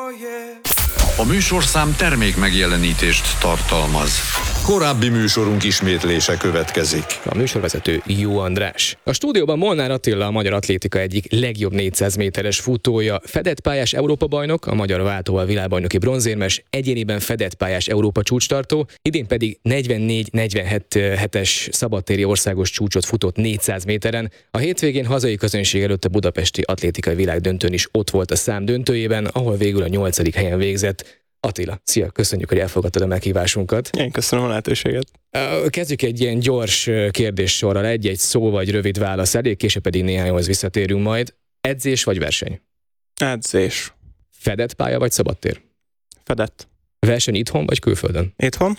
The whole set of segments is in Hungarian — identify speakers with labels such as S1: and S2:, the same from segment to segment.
S1: A műsorszám termék megjelenítést tartalmaz. Korábbi műsorunk ismétlése következik.
S2: A műsorvezető Jó András. A stúdióban Molnár Attila, a magyar atlétika egyik legjobb 400 méteres futója, fedett pályás Európa-bajnok, a magyar váltóval világbajnoki bronzérmes, egyéniben fedett pályás Európa csúcstartó, idén pedig 44-47-es szabadtéri országos csúcsot futott 400 méteren. A hétvégén hazai közönség előtt a budapesti atlétikai világdöntőn is ott volt a szám döntőjében, ahol végül a 8. helyen végzett. Attila, szia, köszönjük, hogy elfogadtad a meghívásunkat.
S3: Én köszönöm a lehetőséget.
S2: Kezdjük egy ilyen gyors kérdéssorral, egy szó vagy rövid válasz elég, később pedig néhányhoz visszatérünk majd. Edzés vagy verseny?
S3: Edzés.
S2: Fedett pálya vagy szabadtér?
S3: Fedett.
S2: Verseny itthon vagy külföldön?
S3: Itthon.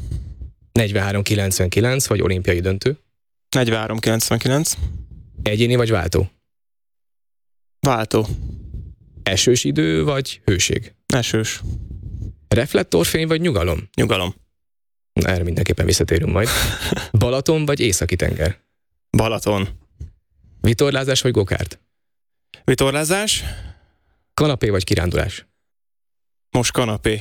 S2: 43-99 vagy olimpiai döntő?
S3: 43-99.
S2: Egyéni vagy váltó?
S3: Váltó.
S2: Esős idő vagy hőség?
S3: Esős.
S2: Reflektorfény vagy nyugalom?
S3: Nyugalom.
S2: Na, erre mindenképpen visszatérünk majd. Balaton vagy északi tenger?
S3: Balaton.
S2: Vitorlázás vagy gokárt?
S3: Vitorlázás.
S2: Kanapé vagy kirándulás?
S3: Most kanapé.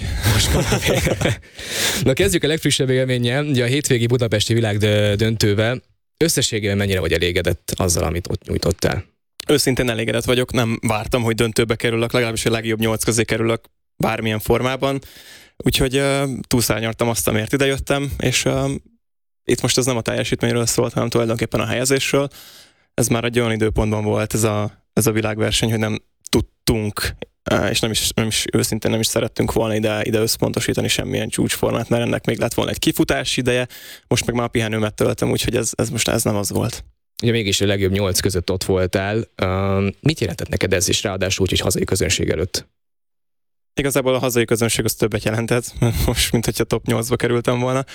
S2: Na, kezdjük a legfrissebb élménnyel, ugye a hétvégi budapesti világdöntővel. Összességében mennyire vagy elégedett azzal, amit ott nyújtottál?
S3: Őszintén elégedett vagyok, nem vártam, hogy döntőbe kerülök, legalábbis a legjobb 8 közé kerülök bármilyen formában. Úgyhogy túlszárnyaltam azt, amiért idejöttem, és itt most ez nem a teljesítményről szólt, hanem tulajdonképpen a helyezésről. Ez már egy olyan időpontban volt ez a világverseny, hogy nem tudtunk, és nem is őszintén nem is szerettünk volna ide összpontosítani semmilyen csúcsformát, mert ennek még lett volna egy kifutás ideje, most meg már pihenőmet töltöm, úgyhogy ez nem az volt.
S2: Ugye mégis a legjobb 8 között ott voltál. Mit jelentett neked ez is, ráadásul úgy, hogy hazai közönség előtt?
S3: Igazából a hazai közönség az többet jelentett, most, mint hogyha top 8-ba kerültem volna.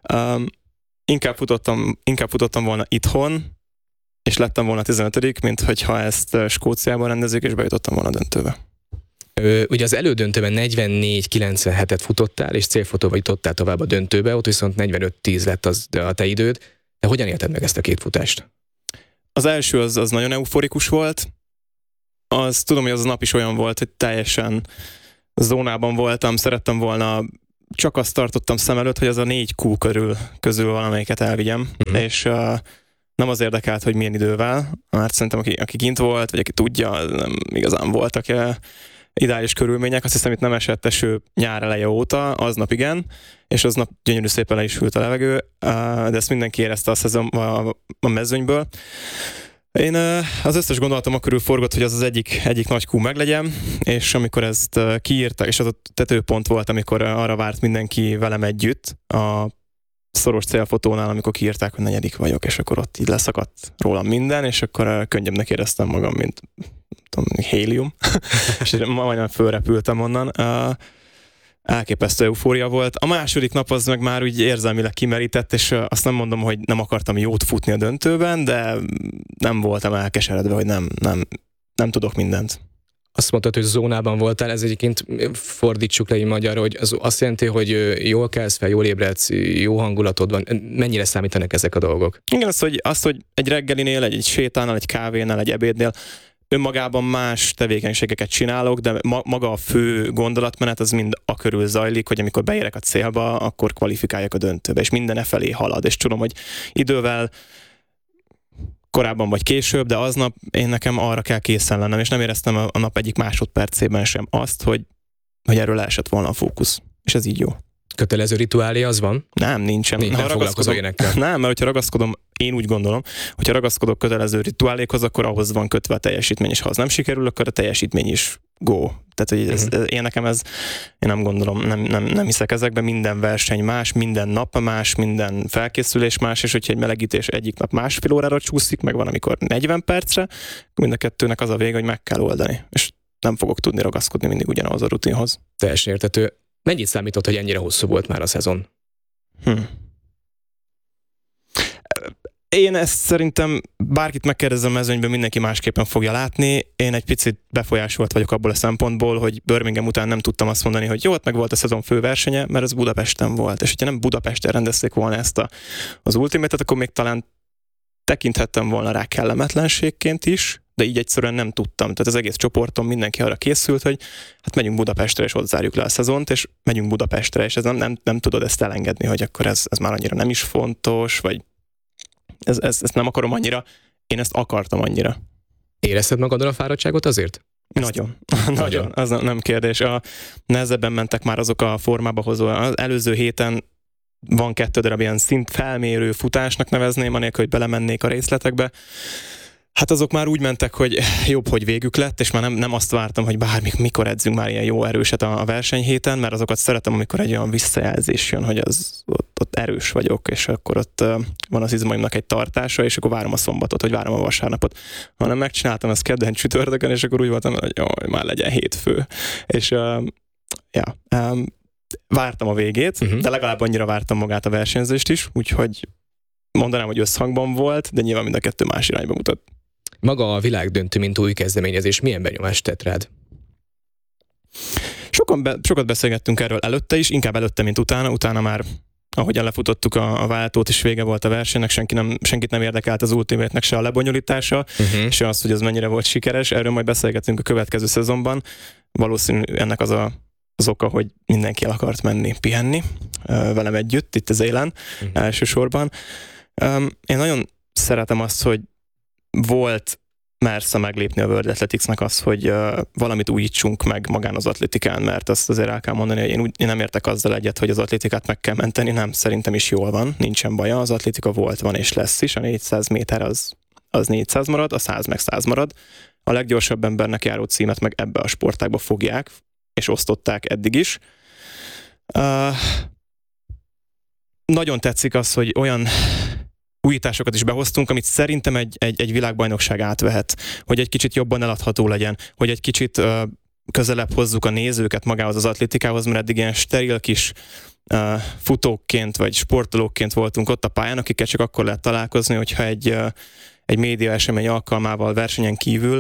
S3: Inkább futottam volna itthon, és lettem volna 15., mint hogyha ezt Skóciában rendezik, és bejutottam volna a döntőbe.
S2: Ugye az elődöntőben 44-97-et futottál, és célfotóba jutottál tovább a döntőbe, ott viszont 45-10 lett a te időd. De hogyan élted meg ezt a két futást?
S3: Az első az nagyon euforikus volt. Azt tudom, hogy az a nap is olyan volt, hogy teljesen zónában voltam, szerettem volna, csak azt tartottam szem előtt, hogy az a 4 Q közül valamelyiket elvigyem, és nem az érdekelt, hogy milyen idővel, mert szerintem aki kint volt, vagy aki tudja, nem igazán voltak ideális körülmények. Azt hiszem, itt nem esett eső nyár eleje óta, aznap igen, és aznap gyönyörű szépen le is hűlt a levegő, de ezt mindenki érezte a mezőnyből. Én az összes gondolatom körül forgott, hogy az egyik nagy Q meglegyen, és amikor ezt kiírták, és az a tetőpont volt, amikor arra várt mindenki velem együtt, a szoros célfotónál, amikor kiírták, hogy 4. vagyok, és akkor ott így leszakadt rólam minden, és akkor könnyebbnek éreztem magam, mint hélium, és majdnem fölrepültem onnan. Elképesztő eufória volt. A második nap az meg már úgy érzelmileg kimerített, és azt nem mondom, hogy nem akartam jót futni a döntőben, de nem voltam elkeseredve, hogy nem tudok mindent.
S2: Azt mondtad, hogy zónában voltál, ez egyébként fordítsuk le így magyarra, hogy az azt jelenti, hogy jól kelsz fel, jól ébredsz, jó hangulatod van. Mennyire számítanak ezek a dolgok?
S3: Igen, az, hogy egy reggelinél, egy sétánál, egy kávénál, egy ebédnél önmagában más tevékenységeket csinálok, de maga a fő gondolatmenet az mind akörül zajlik, hogy amikor beérek a célba, akkor kvalifikáljak a döntőbe, és minden e felé halad, és tudom, hogy idővel korábban vagy később, de aznap nekem arra kell készen lennem, és nem éreztem a nap egyik másodpercében sem azt, hogy erről leesett volna a fókusz. És ez így jó.
S2: Kötelező rituálé az van?
S3: Nem, nincsen.
S2: Nem foglalkozol ilyenekkel.
S3: Nem, mert hogyha ragaszkodom, én úgy gondolom, hogyha ragaszkodok kötelező rituálékhoz, akkor ahhoz van kötve a teljesítmény, és ha az nem sikerül, akkor a teljesítmény is go. Tehát, hogy én nem gondolom, nem hiszek ezekben, minden verseny más, minden nap más, minden felkészülés más, és hogyha egy melegítés egyik nap másfél órára csúszik, meg van, amikor 40 percre, mind a kettőnek az a vége, hogy meg kell oldani. És nem fogok tudni ragaszkodni mindig ugyanahoz a rutinhoz.
S2: Teljesen érthető. Mennyit számított, hogy ennyire hosszú volt már a szezon?
S3: Én ezt szerintem bárkit megkérdezem a mezőnyben, mindenki másképpen fogja látni. Én egy picit befolyásolt vagyok abból a szempontból, hogy Birmingham után nem tudtam azt mondani, hogy jó, ott meg volt a szezon főversenye, mert ez Budapesten volt. És hogyha nem Budapesten rendezték volna ezt az ultimate-et, akkor még talán tekinthettem volna rá kellemetlenségként is, de így egyszerűen nem tudtam. Tehát az egész csoportom, mindenki arra készült, hogy hát megyünk Budapestre, és ott zárjuk le a szezont, és megyünk Budapestre, és ez nem tudod ezt elengedni, hogy akkor ez már annyira nem is fontos, vagy ezt nem akarom annyira, én ezt akartam annyira.
S2: Érezted magadon a fáradtságot azért?
S3: Nagyon. Nagyon. Az nem kérdés. Nehezebben mentek már azok a formába hozó. Az előző héten van 2 darab ilyen szintfelmérő futásnak nevezném, anélkül, hogy belemennék a részletekbe. Hát azok már úgy mentek, hogy jobb, hogy végük lett, és már nem azt vártam, hogy mikor edzünk már ilyen jó erőset a versenyhéten, mert azokat szeretem, amikor egy olyan visszajelzés jön, hogy ott erős vagyok, és akkor ott van az izmaimnak egy tartása, és akkor várom a szombatot, vagy várom a vasárnapot. Hanem megcsináltam ezt kedden csütörtökön, és akkor úgy voltam, hogy jaj, már legyen hétfő. És vártam a végét, de legalább annyira vártam magát a versenyzést is, úgyhogy mondanám, hogy összhangban volt, de nyilván mind a kettő más irányba mutat.
S2: Maga a világdöntő, mint új kezdeményezés, milyen benyomást tett rád?
S3: Sokat beszélgettünk erről előtte is, inkább előtte, mint utána. Utána már, ahogyan lefutottuk a váltót, és vége volt a versenynek, senkit nem érdekelt az Ultimate-nek se a lebonyolítása, se az, hogy az mennyire volt sikeres. Erről majd beszélgetünk a következő szezonban. Valószínű ennek az oka, hogy mindenki el akart menni pihenni velem együtt, itt az élen elsősorban. Én nagyon szeretem azt, hogy volt mersze meglépni a World Athleticsnek az, hogy valamit újítsunk meg magán az atlétikán, mert azt azért el kell mondani, hogy én nem értek azzal egyet, hogy az atlétikát meg kell menteni, nem, szerintem is jól van, nincsen baja, az atlétika volt, van és lesz is, a 400 méter az 400 marad, a 100 meg 100 marad, a leggyorsabb embernek járó címet meg ebbe a sportágba fogják, és osztották eddig is. Nagyon tetszik az, hogy olyan újításokat is behoztunk, amit szerintem egy világbajnokság átvehet, hogy egy kicsit jobban eladható legyen, hogy egy kicsit közelebb hozzuk a nézőket magához az atlétikához, mert eddig ilyen steril kis futókként vagy sportolókként voltunk ott a pályán, akikkel csak akkor lehet találkozni, hogyha egy média esemény alkalmával versenyen kívül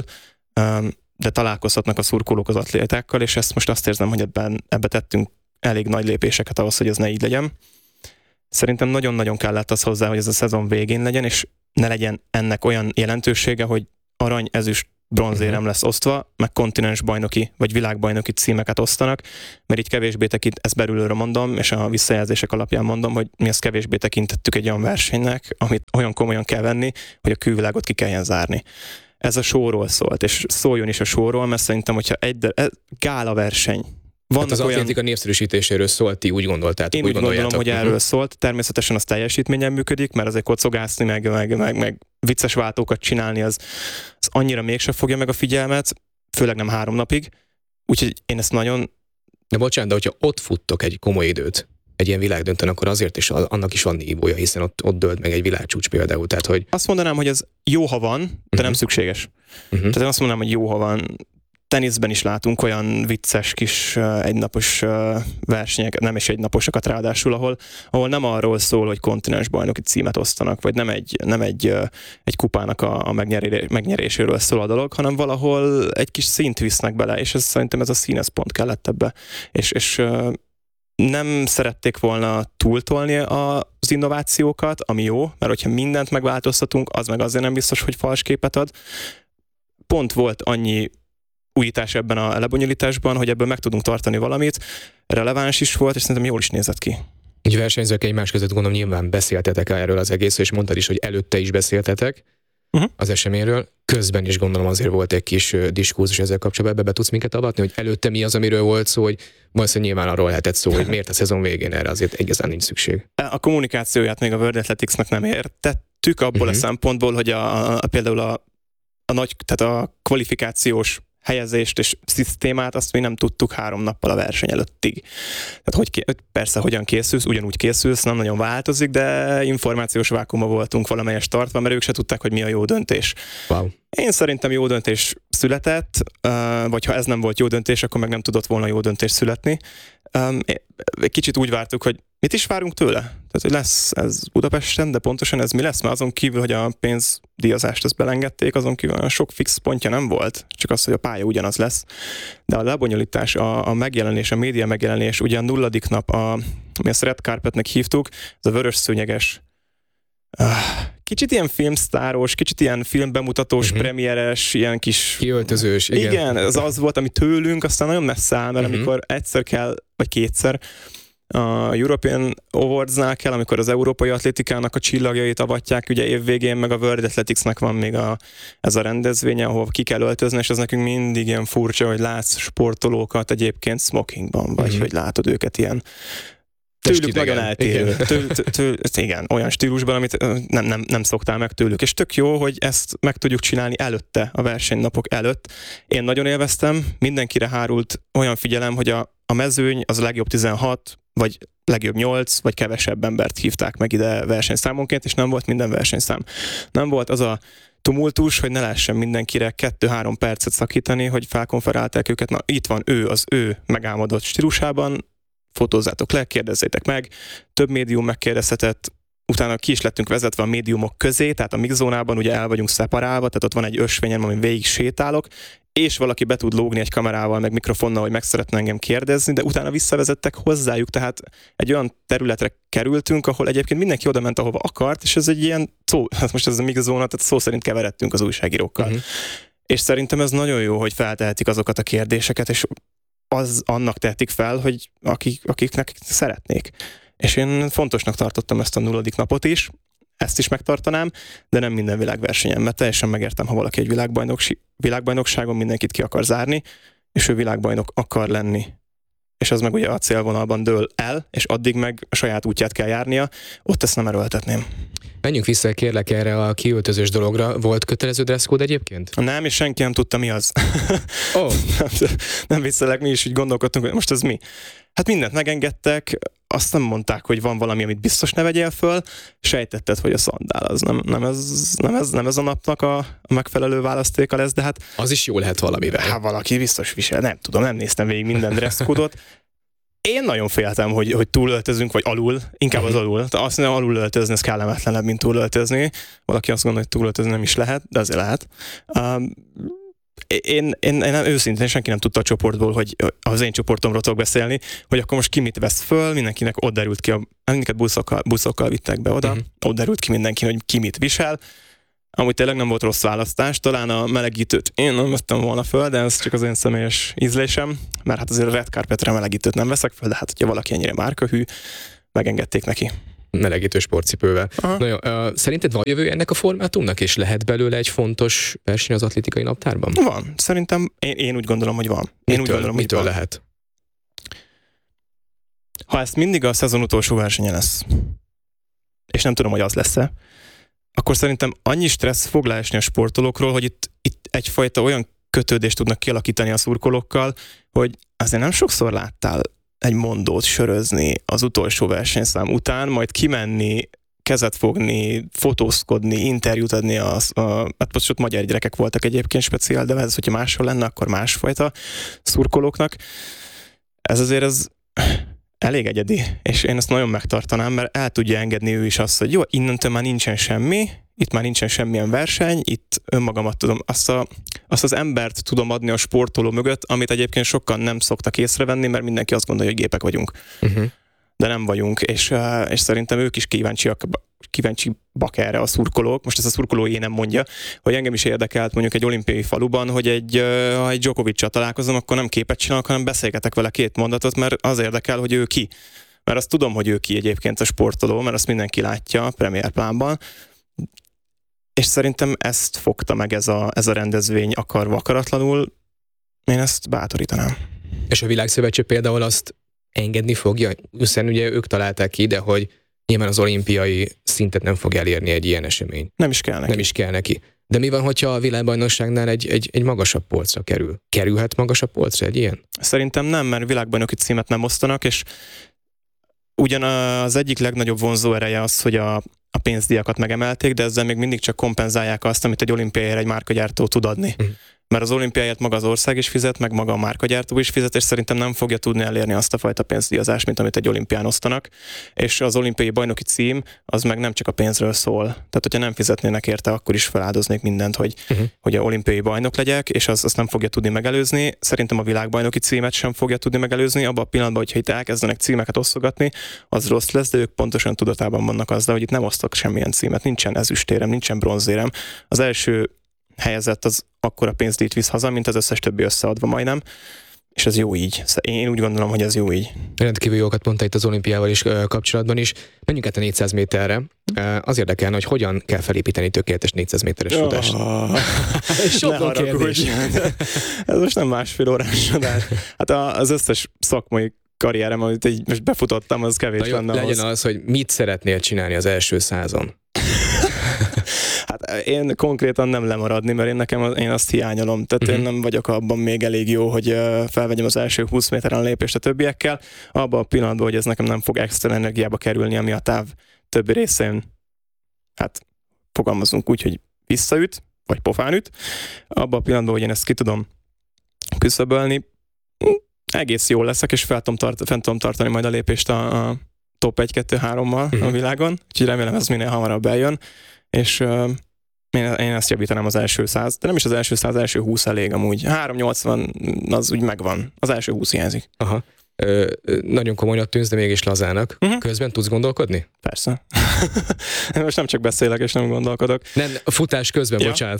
S3: de találkozhatnak a szurkolók az atlétákkal, és ezt most azt érzem, hogy ebbe tettünk elég nagy lépéseket ahhoz, hogy ez ne így legyen. Szerintem nagyon-nagyon kellett az hozzá, hogy ez a szezon végén legyen, és ne legyen ennek olyan jelentősége, hogy arany, ezüst, bronzérem lesz osztva, meg kontinens bajnoki vagy világbajnoki címeket osztanak, mert így kevésbé ezt belülről mondom, és a visszajelzések alapján mondom, hogy mi ezt kevésbé tekintettük egy olyan versenynek, amit olyan komolyan kell venni, hogy a külvilágot ki kelljen zárni. Ez a showról szólt, és szóljon is a showról, mert szerintem, hogyha gála verseny.
S2: Hát az atlétika népszerűsítéséről szólt, ti úgy gondoltátok,
S3: én úgy gondolom, hogy erről szólt. Természetesen az teljesítményen működik, mert azért kocogászni, meg vicces váltókat csinálni, az annyira mégse fogja meg a figyelmet, főleg nem 3 napig. Úgyhogy én ezt nagyon...
S2: De bocsánat, de hogyha ott futtok egy komoly időt, egy ilyen világdöntőn, akkor azért is annak is van nívója, hiszen ott dölt meg egy világcsúcs például. Tehát, hogy... Azt
S3: mondanám, hogy ez jó, ha van, de nem szükséges. Tehát én azt mondanám, hogy jó, ha van. Teniszben is látunk olyan vicces kis egynapos versenyeket, nem is egynaposakat ráadásul, ahol nem arról szól, hogy kontinens bajnoki címet osztanak, vagy nem egy kupának a megnyeréséről szól a dolog, hanem valahol egy kis színt visznek bele, és szerintem ez a színes pont kellett ebbe. És nem szerették volna túltolni az innovációkat, ami jó, mert hogyha mindent megváltoztatunk, az meg azért nem biztos, hogy fals képet ad. Pont volt annyi újítás ebben a lebonyolításban, hogy ebből meg tudunk tartani valamit, releváns is volt, és szerintem jól is nézett ki.
S2: Így versenyzők egymás között gondolom nyilván beszéltetek erről az egészről, és mondtad is, hogy előtte is beszéltetek az eseményről. Közben is gondolom azért volt egy kis diskurzus ezzel kapcsolatban, be tudsz minket avatni, hogy előtte mi az, amiről volt szó, hogy valószínűleg nyilván arról lehetett szó, hogy miért a szezon végén erre azért igazán nincs szükség.
S3: A kommunikációját még a World Athleticsnek nem értettük abból a szempontból, hogy például a kvalifikációs helyezést és szisztémát, azt mi nem tudtuk 3 nappal a verseny előttig. Tehát persze hogyan készülsz, ugyanúgy készülsz, nem nagyon változik, de információs vákuumban voltunk valamelyes tartva, mert ők se tudták, hogy mi a jó döntés.
S2: Wow.
S3: Én szerintem jó döntés született, vagy ha ez nem volt jó döntés, akkor meg nem tudott volna jó döntés születni. Egy kicsit úgy vártuk, hogy mit is várunk tőle? Tehát, hogy lesz ez Budapesten, de pontosan ez mi lesz? Mert azon kívül, hogy a pénzdíjazást ezt belengedték, azon kívül olyan sok fix pontja nem volt, csak az, hogy a pálya ugyanaz lesz. De a lebonyolítás, a megjelenés, a média megjelenés, ugye a 0. nap, mi ezt Red Carpetnek hívtuk, ez a vörös szőnyeges kicsit ilyen filmsztáros, kicsit ilyen filmbemutatós, premieres, ilyen kis...
S2: Kiöltözős, igen.
S3: Igen, az volt, ami tőlünk, aztán nagyon messze áll, mert amikor egyszer kell, vagy kétszer, a European Awards-nál kell, amikor az európai atlétikának a csillagjait avatják, ugye évvégén, meg a World Athletics-nek van még ez a rendezvénye, ahol ki kell öltözni, és ez nekünk mindig ilyen furcsa, hogy látsz sportolókat egyébként smokingban, vagy hogy látod őket ilyen tőlük nagyon eltérő. Igen, olyan stílusban, amit nem szoktál meg tőlük. És tök jó, hogy ezt meg tudjuk csinálni előtte, a versenynapok előtt. Én nagyon élveztem, mindenkire hárult olyan figyelem, hogy a mezőny az a legjobb 16, vagy legjobb 8, vagy kevesebb embert hívták meg ide versenyszámonként, és nem volt minden versenyszám. Nem volt az a tumultus, hogy ne lehessen mindenkire 2-3 percet szakítani, hogy felkonferálták őket. Na, itt van ő az ő megálmodott stílusában, fotózzátok le, kérdezzétek meg, több médium megkérdezhetett, utána ki is lettünk vezetve a médiumok közé, tehát a mixzónában ugye el vagyunk szeparálva, tehát ott van egy ösvényem, amin végig sétálok, és valaki be tud lógni egy kamerával, meg mikrofonnal, hogy meg szeretne engem kérdezni, de utána visszavezettek hozzájuk, tehát egy olyan területre kerültünk, ahol egyébként mindenki oda ment, ahova akart, és ez egy ilyen most ez a mixzóna, tehát szó szerint keveredtünk az újságírókkal. És szerintem ez nagyon jó, hogy feltehetik azokat a kérdéseket, és annak tehetik fel, hogy akiknek szeretnék. És én fontosnak tartottam ezt a 0. napot is, ezt is megtartanám, de nem minden világversenyen, mert teljesen megértem, ha valaki egy világbajnokságon mindenkit ki akar zárni, és ő világbajnok akar lenni. És az meg ugye a célvonalban dől el, és addig meg a saját útját kell járnia, ott ezt nem erőltetném.
S2: Menjünk vissza, kérlek, erre a kiöltözős dologra. Volt kötelező dresszkód egyébként?
S3: Nem, és senki nem tudta, mi az. Nem viccelek, mi is úgy gondolkodtunk, hogy most ez mi. Hát mindent megengedtek, azt nem mondták, hogy van valami, amit biztos ne vegyél föl, sejtetted, hogy a szandál az nem ez a napnak a megfelelő választéka lesz, de hát...
S2: Az is jó lehet valamivel.
S3: Hát valaki biztos visel, nem tudom, nem néztem végig minden dresszkódot. Én nagyon féltem, hogy túlöltözünk, vagy alul, inkább az alul. Azt nem alul öltözni, ez kellemetlenebb, mint túlöltözni. Valaki azt gondolja, hogy túlöltözni nem is lehet, de azért lehet. Én őszintén senki nem tudta a csoportból, hogy az én csoportomról tudok beszélni, hogy akkor most ki mit vesz föl, mindenkinek ott derült ki, minket buszokkal vittek be oda, ott derült ki mindenki, hogy ki mit visel. Amúgy tényleg nem volt rossz választás, talán a melegítőt én nem vettem volna föl, de ez csak az én személyes ízlésem, mert hát azért a red carpetre melegítőt nem veszek föl, de hát hogyha valaki ennyire márkahű, megengedték neki.
S2: Melegítő sportcipővel. Na jó, szerinted van jövő ennek a formátumnak, és lehet belőle egy fontos verseny az atlétikai naptárban?
S3: Van. Szerintem én úgy gondolom, hogy van.
S2: Mitől lehet?
S3: Ha ezt mindig a szezon utolsó versenye lesz, és nem tudom, hogy az lesz-e, akkor szerintem annyi stressz fog leesni a sportolókról, hogy itt egyfajta olyan kötődést tudnak kialakítani a szurkolókkal, hogy azért nem sokszor láttál egy mondót sörözni az utolsó versenyszám után, majd kimenni, kezet fogni, fotózkodni, interjút adni, hát most ott magyar gyerekek voltak egyébként speciál, de ez, hogyha máshol lenne, akkor másfajta szurkolóknak. Ez azért elég egyedi, és én ezt nagyon megtartanám, mert el tudja engedni ő is azt, hogy jó, innentől már nincsen semmi, itt már nincsen semmilyen verseny, itt önmagamat tudom, azt az embert tudom adni a sportoló mögött, amit egyébként sokan nem szoktak észrevenni, mert mindenki azt gondolja, hogy gépek vagyunk. De nem vagyunk, és szerintem ők is kíváncsiak erre a szurkolók. Most ezt a szurkoló nem mondja, hogy engem is érdekelt mondjuk egy olimpiai faluban, hogy ha egy Djokovic-sal találkozom, akkor nem képet csinálok, hanem beszélgetek vele 2 mondatot, mert az érdekel, hogy ő ki. Mert azt tudom, hogy ő ki egyébként a sportoló, mert azt mindenki látja a Premier Plánban. És szerintem ezt fogta meg ez a rendezvény akarva akaratlanul. Én ezt bátorítanám.
S2: És a Világszövetség például azt engedni fogja, hiszen ugye ők találták ki, de hogy nyilván az olimpiai szintet nem fog elérni egy ilyen esemény.
S3: Nem is kell neki.
S2: De mi van, hogyha a világbajnokságnál egy magasabb polcra kerül? Kerülhet magasabb polcra egy ilyen?
S3: Szerintem nem, mert világbajnoki címet nem osztanak, és ugyan az egyik legnagyobb vonzó ereje az, hogy a pénzdíjakat megemelték, de ezzel még mindig csak kompenzálják azt, amit egy olimpiára egy márkagyártó tud adni. Mert az olimpiáért maga az ország is fizet, meg maga a márkagyártó is fizet, és szerintem nem fogja tudni elérni azt a fajta pénzdíjazást, mint amit egy olimpián osztanak. És az olimpiai bajnoki cím, az meg nem csak a pénzről szól. Tehát, hogyha nem fizetnének érte, akkor is feláldoznék mindent, hogy a olimpiai bajnok legyek, és azt nem fogja tudni megelőzni. Szerintem a világbajnoki címet sem fogja tudni megelőzni. Abban a pillanatban, hogyha itt elkezdenek címeket osztogatni, az rossz lesz, de ők pontosan tudatában vannak azzal, hogy itt nem osztok semmilyen címet, nincsen ezüstérem, nincsen bronzérem. Az első helyezett az akkora pénzdíjat visz haza, mint az összes többi összeadva majdnem, és ez jó így. Én úgy gondolom, hogy ez jó így.
S2: Rendkívül jókat mondta itt az olimpiával is kapcsolatban is. Menjünk át a 400 méterre. Az érdekelne, hogy hogyan kell felépíteni tökéletes 400 méteres futást. Sokkal kérdés.
S3: Ez most nem másfél órás adás. Hát az összes szakmai karrierem, amit most befutottam, az kevés lenne ahhoz.
S2: Legyen az, hogy mit szeretnél csinálni az első 100-on.
S3: Hát én konkrétan nem lemaradni, mert én azt hiányolom. Tehát én nem vagyok abban még elég jó, hogy felvegyem az első 20 méteren lépést a többiekkel. Abban a pillanatban, hogy ez nekem nem fog extra energiába kerülni, ami a táv többi részén, hát fogalmazunk úgy, hogy visszaüt, vagy pofán üt. Abban a pillanatban, hogy én ezt ki tudom küszöbölni, egész jól leszek, és fent tudom tartani majd a lépést a top 1-2-3-mal a világon. Úgyhogy remélem, ez minél hamarabb eljön. És én ezt javítanám az első 100, de nem is az első 100, az első 20 elég amúgy. 380 az úgy megvan, az első 20 hiányzik.
S2: Aha. Nagyon komolynak tűnsz, de mégis lazának. Közben tudsz gondolkodni?
S3: Persze. Most nem csak beszélek és nem gondolkodok.
S2: Nem, a futás közben, ja. Bocsánat.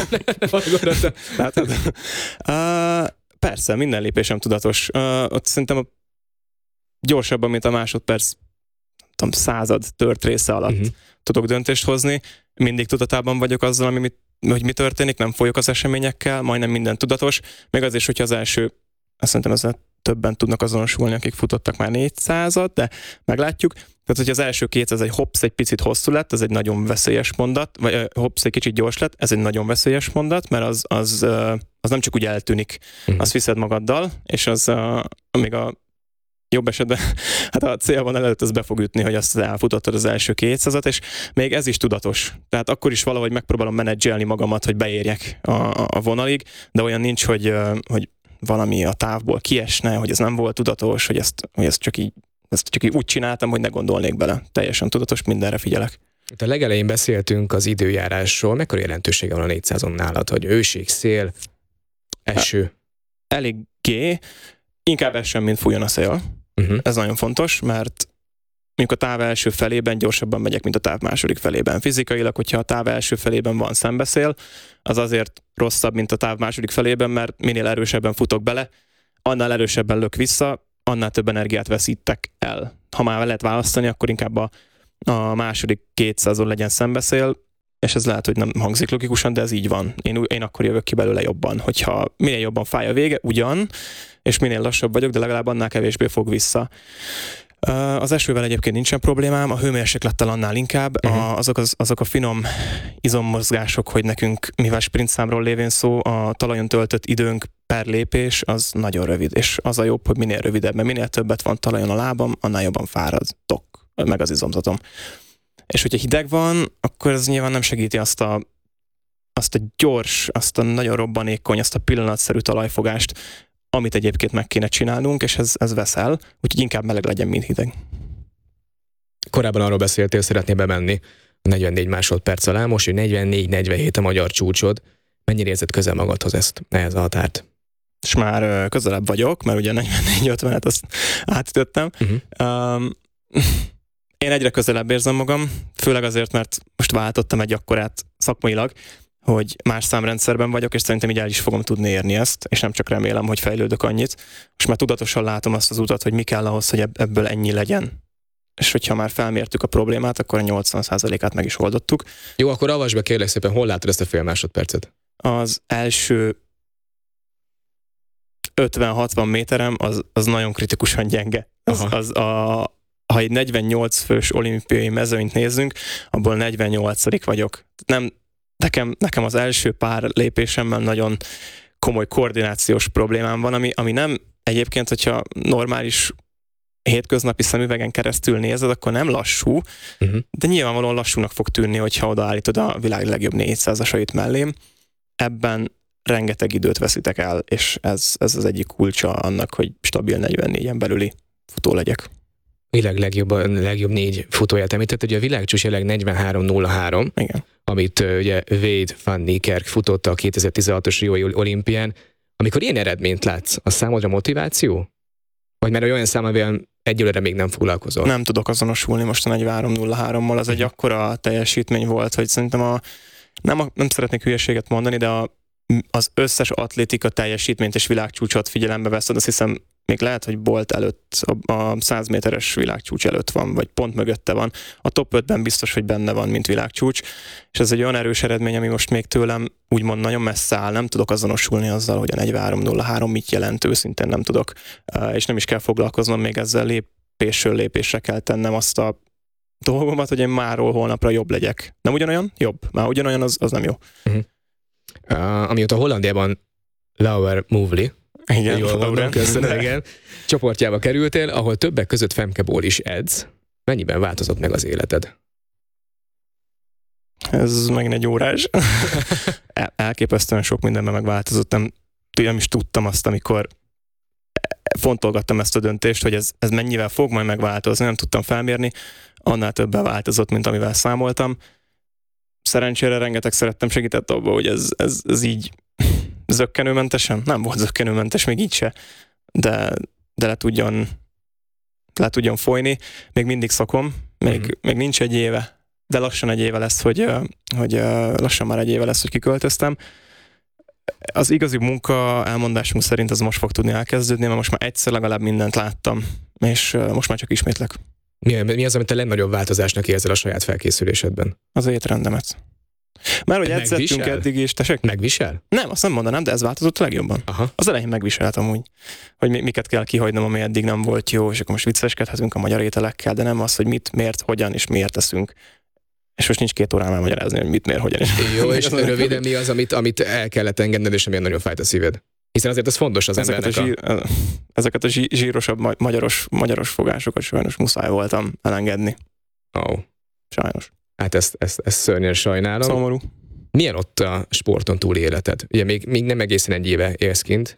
S3: Persze, minden lépésem tudatos. Ott szerintem gyorsabban, mint a másodperc, tudom, 100 tört része alatt tudok döntést hozni. Mindig tudatában vagyok azzal, hogy mi történik, nem folyok az eseményekkel, majdnem minden tudatos. Még az is, hogyha az első, azt szerintem ezzel többen tudnak azonosulni, akik futottak már 400-at, de meglátjuk. Tehát, hogy az első 200 egy hopsz, egy picit hosszú lett, ez egy nagyon veszélyes mondat, vagy hopsz egy kicsit gyors lett, ez egy nagyon veszélyes mondat, mert az nem csak úgy eltűnik, azt viszed magaddal, és az még a jobb esetben, hát a célban előtt az be fog ütni, hogy azt elfutottad az első 200-at, és még ez is tudatos. Tehát akkor is valahogy megpróbálom menedzselni magamat, hogy beérjek a vonalig, de olyan nincs, hogy valami a távból kiesne, hogy ez nem volt tudatos, hogy ezt csak így úgy csináltam, hogy ne gondolnék bele. Teljesen tudatos, mindenre figyelek.
S2: A legelején beszéltünk az időjárásról. Mekkora jelentősége van a 400-on nálad, hogy őség, szél, eső?
S3: Eléggé. Inkább essen, mint fújjon a szél. Ez nagyon fontos, mert mondjuk a táv első felében gyorsabban megyek, mint a táv második felében. Fizikailag, hogyha a táv első felében van szembeszél, az azért rosszabb, mint a táv második felében, mert minél erősebben futok bele, annál erősebben lök vissza, annál több energiát veszítek el. Ha már lehet választani, akkor inkább a második 200-on legyen szembeszél, és ez lehet, hogy nem hangzik logikusan, de ez így van. Én akkor jövök ki belőle jobban, hogyha minél jobban fáj a vége, ugyan, és minél lassabb vagyok, de legalább annál kevésbé fog vissza. Az esővel egyébként nincsen problémám, a hőmérséklettel annál inkább. Azok a finom izommozgások, hogy nekünk, mivel sprintszámról lévén szó, a talajon töltött időnk per lépés az nagyon rövid, és az a jobb, hogy minél rövidebb, mert minél többet van talajon a lábam, annál jobban fáradok, meg az izomzatom. És hogyha hideg van, akkor ez nyilván nem segíti azt a gyors, azt a nagyon robbanékony, azt a pillanatszerű talajfogást, amit egyébként meg kéne csinálnunk, és ez veszel, úgyhogy inkább meleg legyen, mint hideg. Korábban
S2: arról beszéltél, szeretnél bemenni a 44 másodperc alá, most, hogy 44-47 a magyar csúcsod. Mennyire érzed közel magadhoz ehhez a határt?
S3: És már közelebb vagyok, mert ugye 44-50-et azt átütöttem. Én egyre közelebb érzem magam, főleg azért, mert most váltottam egy akkorát szakmailag, hogy más számrendszerben vagyok, és szerintem így el is fogom tudni érni ezt, és nem csak remélem, hogy fejlődök annyit. Most már tudatosan látom azt az utat, hogy mi kell ahhoz, hogy ebből ennyi legyen. És hogyha már felmértük a problémát, akkor a 80%-át meg is oldottuk.
S2: Jó, akkor avasd be kérlek szépen, hol látod ezt a fél másodpercet?
S3: Az első 50-60 méterem az nagyon kritikusan gyenge. Ha egy 48 fős olimpiai mezőnyt nézzünk, abból 48. vagyok. Nekem az első pár lépésemmel nagyon komoly koordinációs problémám van, ami nem egyébként, hogyha normális hétköznapi szemüvegen keresztül nézed, akkor nem lassú, de nyilvánvalóan lassúnak fog tűnni, hogyha odaállítod a világ legjobb 400-asait mellém. Ebben rengeteg időt veszitek el, és ez az egyik kulcsa annak, hogy stabil 44-en belüli futó legyek.
S2: Világ legjobb 4 futóját említett, ugye a világcsúcs jelenleg 43.03,
S3: Igen.
S2: amit ugye Wade van Niekerk futotta a 2016-os Riói olimpián. Amikor ilyen eredményt látsz, az számodra motiváció? Vagy mert olyan szám, amivel egyelőre még nem foglalkozol?
S3: Nem tudok azonosulni most a 43.03-mal, az egy akkora teljesítmény volt, hogy szerintem nem szeretnék hülyeséget mondani, de az összes atlétika teljesítményt és világcsúcsot figyelembe veszed, azt hiszem még lehet, hogy Bolt előtt, a 100 méteres világcsúcs előtt van, vagy pont mögötte van. A top 5-ben biztos, hogy benne van, mint világcsúcs, és ez egy olyan erős eredmény, ami most még tőlem úgymond nagyon messze áll, nem tudok azonosulni azzal, hogy a 43.03 mit jelent, őszintén nem tudok, és nem is kell foglalkoznom még ezzel, lépésről lépésre kell tennem azt a dolgomat, hogy én máról holnapra jobb legyek. Nem ugyanolyan? Jobb. Már ugyanolyan, az nem jó.
S2: Amióta Hollandiában Lauer Movli,
S3: igen,
S2: jól mondom, köszönöm, igen, csoportjába kerültél, ahol többek között Femke Bol is edz. Mennyiben változott meg az életed?
S3: Ez megint egy órás. Elképesztően sok mindenben megváltozott. Nem is tudtam azt, amikor fontolgattam ezt a döntést, hogy ez mennyivel fog majd megváltozni, nem tudtam felmérni. Annál többen változott, mint amivel számoltam. Szerencsére rengeteg szerettem segített abban, hogy ez így zökkenőmentesen, nem volt zökkenőmentes, még így se, de le tudjon folyni. Még mindig szokom, még nincs egy éve, de lassan egy éve lesz, hogy lassan már egy éve lesz, hogy kiköltöztem. Az igazi munka elmondásunk szerint az most fog tudni elkezdődni, mert most már egyszer legalább mindent láttam, és most már csak ismétlek.
S2: Mi az, amit a legnagyobb változásnak érzel a saját felkészülésedben?
S3: Az étrendemet. Mert hogy edzettünk eddig is, tessék?
S2: Megvisel?
S3: Nem, azt nem mondanám, de ez változott a legjobban.
S2: Aha.
S3: Az elején megviseltem úgy, hogy miket kell kihagynom, ami eddig nem volt jó, és akkor most vicceskedhetünk a magyar ételekkel, de nem az, hogy mit, miért, hogyan és miért teszünk. És most nincs 2 órán elmagyarázni, hogy mit, miért, hogyan és
S2: jó, és röviden mi az, amit el kellett engedned, és amilyen nagyon fájt a szíved? Hiszen azért ez fontos az embernek.
S3: Ezeket a zsírosabb magyaros fogásokat sajnos muszáj voltam elengedni. Sajnos.
S2: Hát ezt szörnyen sajnálom.
S3: Szomorú.
S2: Milyen ott a sporton túli életed? Ugye még nem egészen egy éve élsz kint.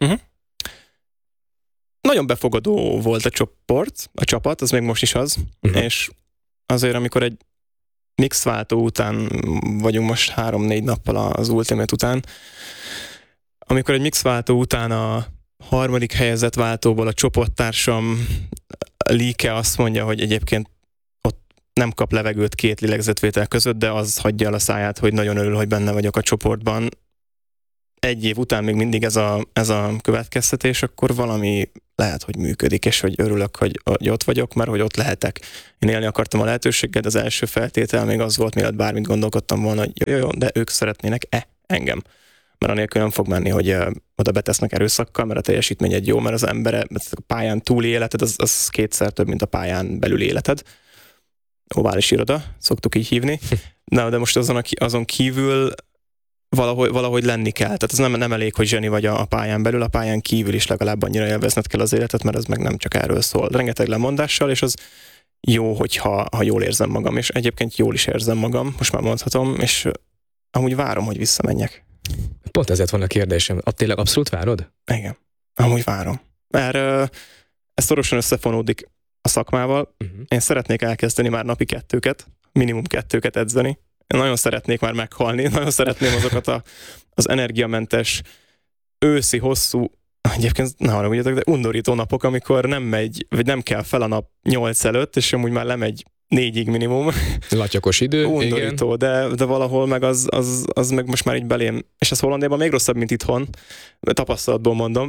S3: Nagyon befogadó volt a csapat, az még most is az, és azért, amikor egy mixváltó után vagyunk most 3-4 nappal az Ultimate után, amikor egy mixváltó után a 3. helyezett váltóból a csoporttársam Lieke azt mondja, hogy egyébként nem kap levegőt 2 lélegzetvétel között, de az hagyja el a száját, hogy nagyon örül, hogy benne vagyok a csoportban. 1 év után még mindig ez a következtetés, akkor valami lehet, hogy működik, és hogy örülök, hogy ott vagyok, mert hogy ott lehetek. Én élni akartam a lehetőséget, az első feltétel még az volt, mielőtt bármit gondolkodtam volna, hogy jó, de ők szeretnének engem. Mert anélkül nem fog menni, hogy oda betesznek erőszakkal, mert a teljesítmény egy jó, mert az ember a pályán túli életed, az 2-szer több, mint a pályán belüli életed. Ovális iroda, szoktuk így hívni. De most azon kívül valahogy lenni kell. Tehát ez nem elég, hogy zseni vagy a pályán belül, a pályán kívül is legalább annyira élvezned kell az életet, mert ez meg nem csak erről szól. Rengeteg lemondással, és az jó, hogyha jól érzem magam, és egyébként jól is érzem magam, most már mondhatom, és amúgy várom, hogy visszamenjek.
S2: Pont ezért van a kérdésem. Tényleg abszolút várod?
S3: Igen, amúgy várom. Mert ez szorosan összefonódik a szakmával. Én szeretnék elkezdeni már napi 2-ket, minimum 2-ket edzeni. Én nagyon szeretnék már meghalni, nagyon szeretném azokat az energiamentes, őszi, hosszú, egyébként ne haragudjatok, de undorító napok, amikor nem megy, vagy nem kell fel a nap 8 előtt, és amúgy már lemegy 4-ig minimum.
S2: Latyakos idő,
S3: undorító,
S2: igen.
S3: De valahol meg az meg most már így belém, és ez Hollandiában még rosszabb, mint itthon, tapasztalatból mondom,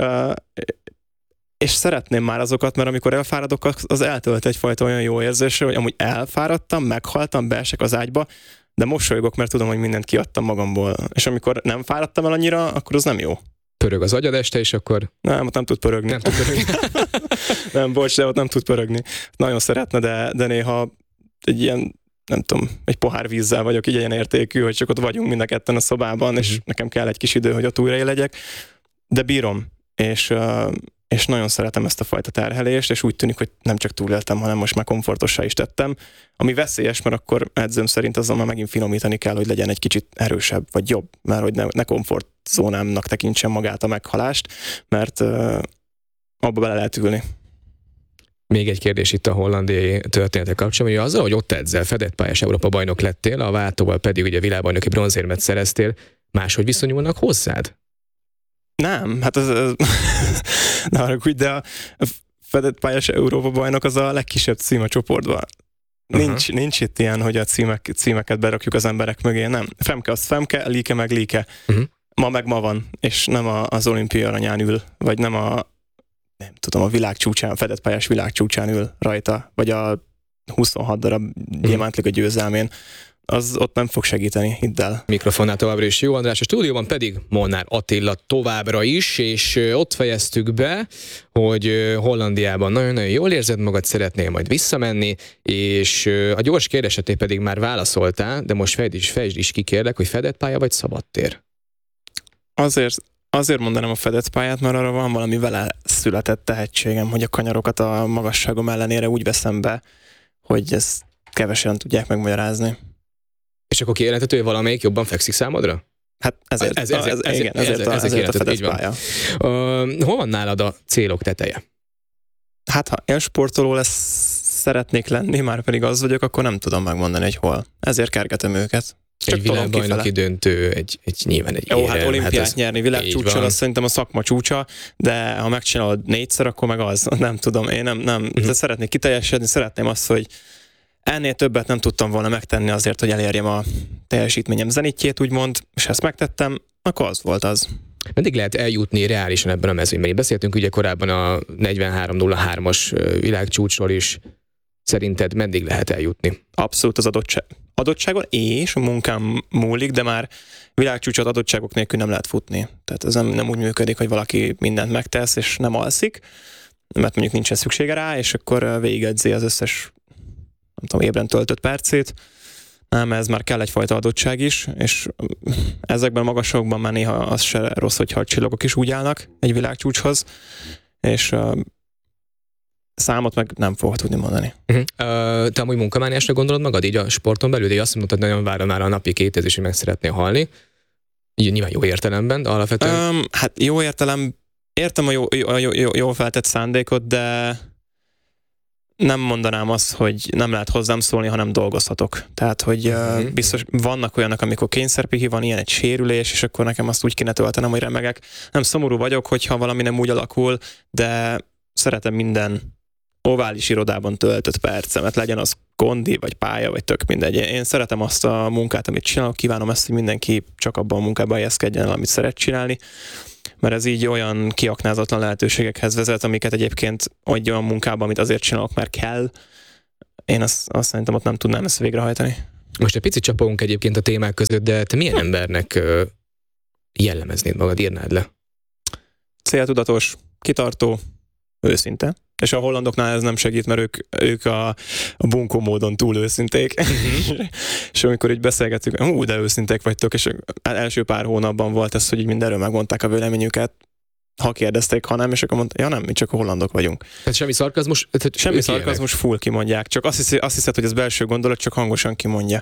S3: és szeretném már azokat, mert amikor elfáradok, az eltölt egyfajta olyan jó érzésre, hogy amúgy elfáradtam, meghaltam, beesek az ágyba, de mosolygok, mert tudom, hogy mindent kiadtam magamból. És amikor nem fáradtam el annyira, akkor az nem jó.
S2: Pörög az agyad este, és akkor...
S3: Nem, ott nem tud pörögni.
S2: Nem tud pörögni.
S3: Nem, bocs, de ott nem tud pörögni. Nagyon szeretne, de néha egy ilyen, nem tudom, egy pohár vízzel vagyok így ilyen értékű, hogy csak ott vagyunk mind a ketten a szobában, és nekem kell egy kis idő, hogy ott újra legyek. De bírom, és és nagyon szeretem ezt a fajta terhelést, és úgy tűnik, hogy nem csak túléltem, hanem most már komfortossá is tettem, ami veszélyes, mert akkor edzőm szerint azzal már megint finomítani kell, hogy legyen egy kicsit erősebb, vagy jobb, mert hogy ne komfortzónámnak tekintsem magát a meghalást, mert abba bele lehet ülni.
S2: Még egy kérdés itt a hollandiai történetek kapcsolatban, hogy azzal, hogy ott edzel, fedett pályás Európa bajnok lettél, a váltóval pedig ugye világbajnoki bronzérmet szereztél, máshogy viszonyulnak hozzád?
S3: Nem, hát ez ne haragudj, de a fedett pályás Európa bajnok az a legkisebb cím a csoportban. Nincs itt ilyen, hogy a címeket berakjuk az emberek mögé, nem. Femke az femke, líke meg líke. Ma meg ma van, és nem az olimpiai aranyán ül, vagy nem a világcsúcsán, fedett pályás világcsúcsán ül rajta, vagy a 26 darab gyémántliga győzelmén. Az ott nem fog segíteni, hidd el.
S2: Mikrofonnál továbbra is Jó András, a stúdióban pedig Molnár Attila továbbra is, és ott fejeztük be, hogy Hollandiában nagyon-nagyon jól érzed magad, szeretnél majd visszamenni, és a gyors kérdéseté pedig már válaszoltál, de most fejtsd is ki, kérlek, hogy fedett pálya vagy szabadtér?
S3: Azért mondanám a fedett pályát, mert arra van valami vele született tehetségem, hogy a kanyarokat a magasságom ellenére úgy veszem be, hogy ezt kevesen tudják megmagyarázni.
S2: És akkor kijelenthető, hogy valamelyik jobban fekszik számodra?
S3: Hát ezért a fedett pálya.
S2: Hol van nálad a célok teteje?
S3: Hát ha én sportoló szeretnék lenni, már pedig az vagyok, akkor nem tudom megmondani, hogy hol. Ezért kergetem őket.
S2: Egy világbajnoki döntő, nyilván egy érem.
S3: Hát olimpiát nyerni világcsúcson, az szerintem a szakma csúcsa, de ha megcsinálod 4-szer, akkor meg az. Nem tudom, én nem. De szeretnék kiteljesedni, szeretném azt, hogy ennél többet nem tudtam volna megtenni azért, hogy elérjem a teljesítményem zenitjét, úgymond, és ezt megtettem, akkor az volt az.
S2: Meddig lehet eljutni reálisan ebben a mezőnyben? Beszéltünk ugye korábban a 43-03-as világcsúcsról is. Szerinted meddig lehet eljutni?
S3: Abszolút az adottságon és a munkám múlik, de már világcsúcsot adottságok nélkül nem lehet futni. Tehát ez nem úgy működik, hogy valaki mindent megtesz, és nem alszik, mert mondjuk nincsen szüksége rá, és akkor végigedzi az összes, nem tudom, ébren töltött percét. Nem, ez már kell egyfajta adottság is, és ezekben a magasokban már néha az se rossz, hogyha a csillagok is úgy állnak egy világcsúcshoz, és számot meg nem fogok tudni mondani.
S2: Te amúgy munkamániásra gondolod magad így a sporton belül, de azt mondtad, hogy nagyon várom már a napi 2000 és meg szeretnél halni. Így nyilván jó értelemben, de alapvetően...
S3: Hát jó értelem, értem a jó feltett szándékot, de nem mondanám azt, hogy nem lehet hozzám szólni, hanem dolgozhatok. Tehát, hogy biztos vannak olyanok, amikor kényszerpihi van, ilyen egy sérülés, és akkor nekem azt úgy kéne töltenem, hogy remegek. Nem szomorú vagyok, hogyha valami nem úgy alakul, de szeretem minden ovális irodában töltött percemet, legyen az kondi, vagy pálya, vagy tök mindegy. Én szeretem azt a munkát, amit csinálok, kívánom ezt, hogy mindenki csak abban a munkában helyezkedjen, amit szeret csinálni, mert ez így olyan kiaknázatlan lehetőségekhez vezet, amiket egyébként egy olyan munkában, amit azért csinálok, mert kell. Én azt szerintem ott nem tudnám ezt végrehajtani.
S2: Most egy picit csapolunk egyébként a témák között, de te milyen embernek jellemeznéd magad, írnád le?
S3: Céltudatos, kitartó, őszinte. És a hollandoknál ez nem segít, mert ők a bunkó módon túl őszinték. És amikor így beszélgettük, de őszinték vagytok, és első pár hónapban volt ez, hogy így mindenről megmondták a véleményüket, ha kérdezték, ha nem, és akkor mondta, ja nem, mi csak a hollandok vagyunk.
S2: Tehát semmi szarkazmus?
S3: Semmi szarkazmus, full kimondják. Csak azt hiszed, hogy ez belső gondolat, csak hangosan kimondja.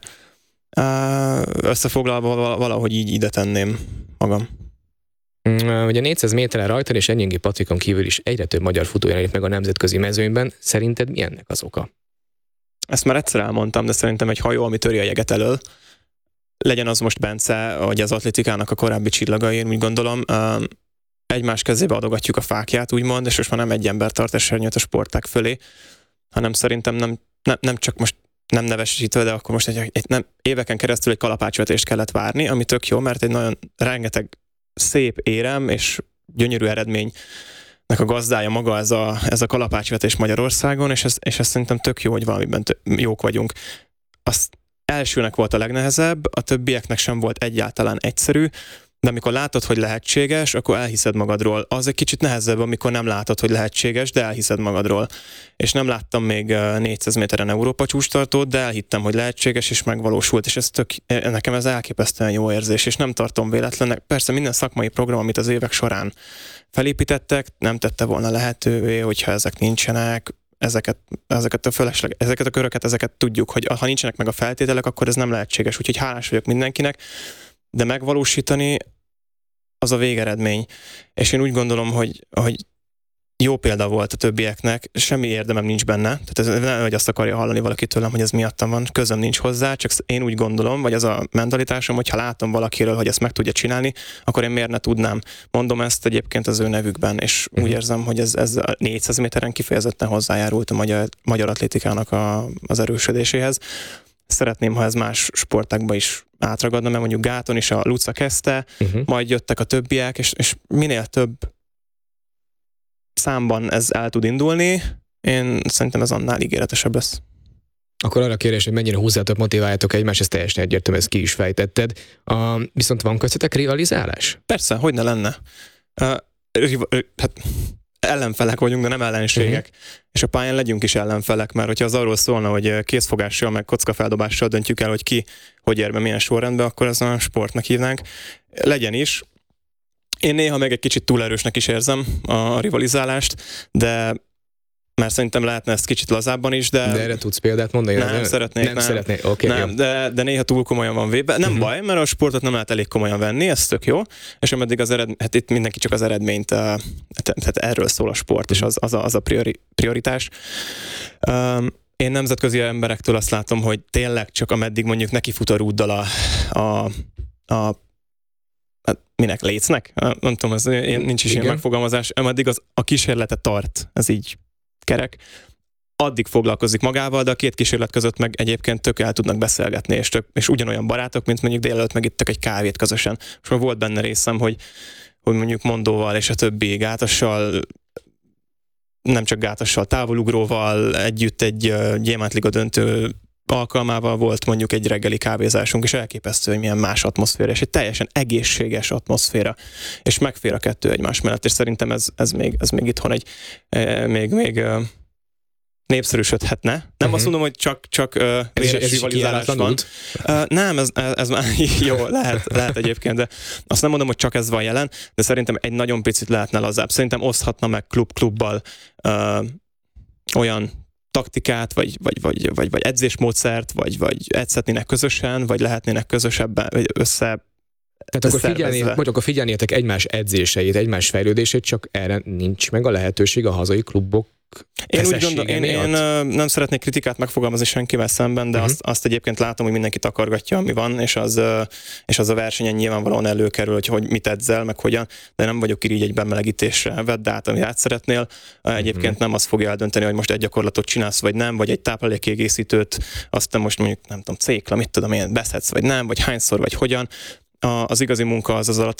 S3: Összefoglalva valahogy így ide tenném magam.
S2: Ugye 400 méteren rajtad és Enyingi Patrikon kívül is egyre több magyar futó jelenik meg a nemzetközi mezőnyben. Szerinted mi ennek az oka?
S3: Ezt már egyszer elmondtam, de szerintem egy hajó, ami töri a jeget elől, legyen az most Bence, vagy az atlétikának a korábbi csillagai, én úgy gondolom, egymás kezébe adogatjuk a fákját, úgymond, és most már nem egy ember tart esernyőt a sportág fölé, hanem szerintem nem csak most nem nevesítve, de akkor most nem, éveken keresztül egy kalapácsvetést kellett várni, ami tök jó, mert egy nagyon rengeteg szép érem és gyönyörű eredménynek a gazdája maga ez a kalapácsvetés Magyarországon, és ez szerintem tök jó, hogy valamiben jók vagyunk. Az elsőnek volt a legnehezebb, a többieknek sem volt egyáltalán egyszerű, De amikor látod, hogy lehetséges, akkor elhiszed magadról. Az egy kicsit nehezebb, amikor nem látod, hogy lehetséges, de elhiszed magadról. És nem láttam még 400 méteren Európa csúcstartót, de elhittem, hogy lehetséges, és megvalósult. És nekem ez elképesztően jó érzés, és nem tartom véletlennek. Persze minden szakmai program, amit az évek során felépítettek, nem tette volna lehetővé, hogyha ezek nincsenek. Ezeket a köröket, ezeket tudjuk, hogy ha nincsenek meg a feltételek, akkor ez nem lehetséges. Úgyhogy hálás vagyok mindenkinek, de megvalósítani az a végeredmény. És én úgy gondolom, hogy jó példa volt a többieknek, semmi érdemem nincs benne, tehát ez nem, hogy azt akarja hallani valaki tőlem, hogy ez miattam van, közöm nincs hozzá, csak én úgy gondolom, vagy az a mentalitásom, hogy ha látom valakiről, hogy ezt meg tudja csinálni, akkor én miért ne tudnám. Mondom ezt egyébként az ő nevükben, és úgy érzem, hogy ez a 400 méteren kifejezetten hozzájárult a magyar atlétikának az erősödéséhez. Szeretném, ha ez más sportákban is átragadna, mert mondjuk gáton is a Luca kezdte, majd jöttek a többiek, és minél több számban ez el tud indulni, én szerintem ez annál ígéretesebb lesz.
S2: Akkor arra kérdés, hogy mennyire húzzátok, motiváljátok egymást, ez teljesen egyértelmű, ezt ki is fejtetted. Viszont van köztetek rivalizálás?
S3: Persze, hogy ne lenne. Hát ellenfelek vagyunk, de nem ellenségek. És a pályán legyünk is ellenfelek, mert hogyha az arról szólna, hogy kézfogással, meg kockafeldobással döntjük el, hogy ki hogy ér be milyen sorrendben, akkor ez a sportnak hívnánk. Legyen is. Én néha meg egy kicsit túl erősnek is érzem a rivalizálást, de mert szerintem lehetne ezt kicsit lazábban is, de
S2: erre tudsz példát mondani?
S3: Nem szeretnék.
S2: Okay,
S3: nem, de néha túl komolyan van véve. Nem baj, mert a sportot nem lehet elég komolyan venni, ez tök jó, és ameddig hát itt mindenki csak az eredményt, tehát erről szól a sport, és az a prioritás. Én nemzetközi emberektől azt látom, hogy tényleg csak ameddig mondjuk neki fut a rúddal hát minek, lécnek? Nem tudom, nincs is ilyen megfogalmazás. Ameddig a kísérlete tart, ez így kerek, addig foglalkozik magával, de a két kísérlet között meg egyébként tök el tudnak beszélgetni, és ugyanolyan barátok, mint mondjuk délelőtt megittek egy kávét közösen. És már volt benne részem, hogy mondjuk Mondóval és a többi gátassal, nem csak gátassal, távolugróval együtt egy Gyémántliga döntő alkalmával volt mondjuk egy reggeli kávézásunk, és elképesztő, hogy milyen más atmoszféra, és egy teljesen egészséges atmoszféra, és megfér a kettő egymás mellett, és szerintem ez még itthon még népszerűsödhetne. Nem azt mondom, hogy csak rivalizálás van. Nem, ez már jó, lehet egyébként, de azt nem mondom, hogy csak ez van jelen, de szerintem egy nagyon picit lehetne lazább. Szerintem oszthatna meg klubbal olyan taktikát, vagy edzésmódszert, vagy edzhetnének közösen, vagy lehetnének közösebben, vagy
S2: tehát akkor figyelnétek egymás edzéseit, egymás fejlődését, csak erre nincs meg a lehetőség a hazai klubok.
S3: Én úgy gondolom, én nem szeretnék kritikát megfogalmazni senkivel szemben, de azt egyébként látom, hogy mindenki takargatja, ami van, és az a versenyen nyilvánvalóan előkerül, hogy mit edzel, meg hogyan, de nem vagyok irigy egy bemelegítésre. Vedd át, amit át szeretnél. Egyébként nem az fogja eldönteni, hogy most egy gyakorlatot csinálsz, vagy nem, vagy egy táplálékkiegészítőt, aztán most mondjuk, nem tudom, cékla, mit tudom én, beszedsz, vagy nem, vagy hányszor, vagy hogyan. Az igazi munka az alatt a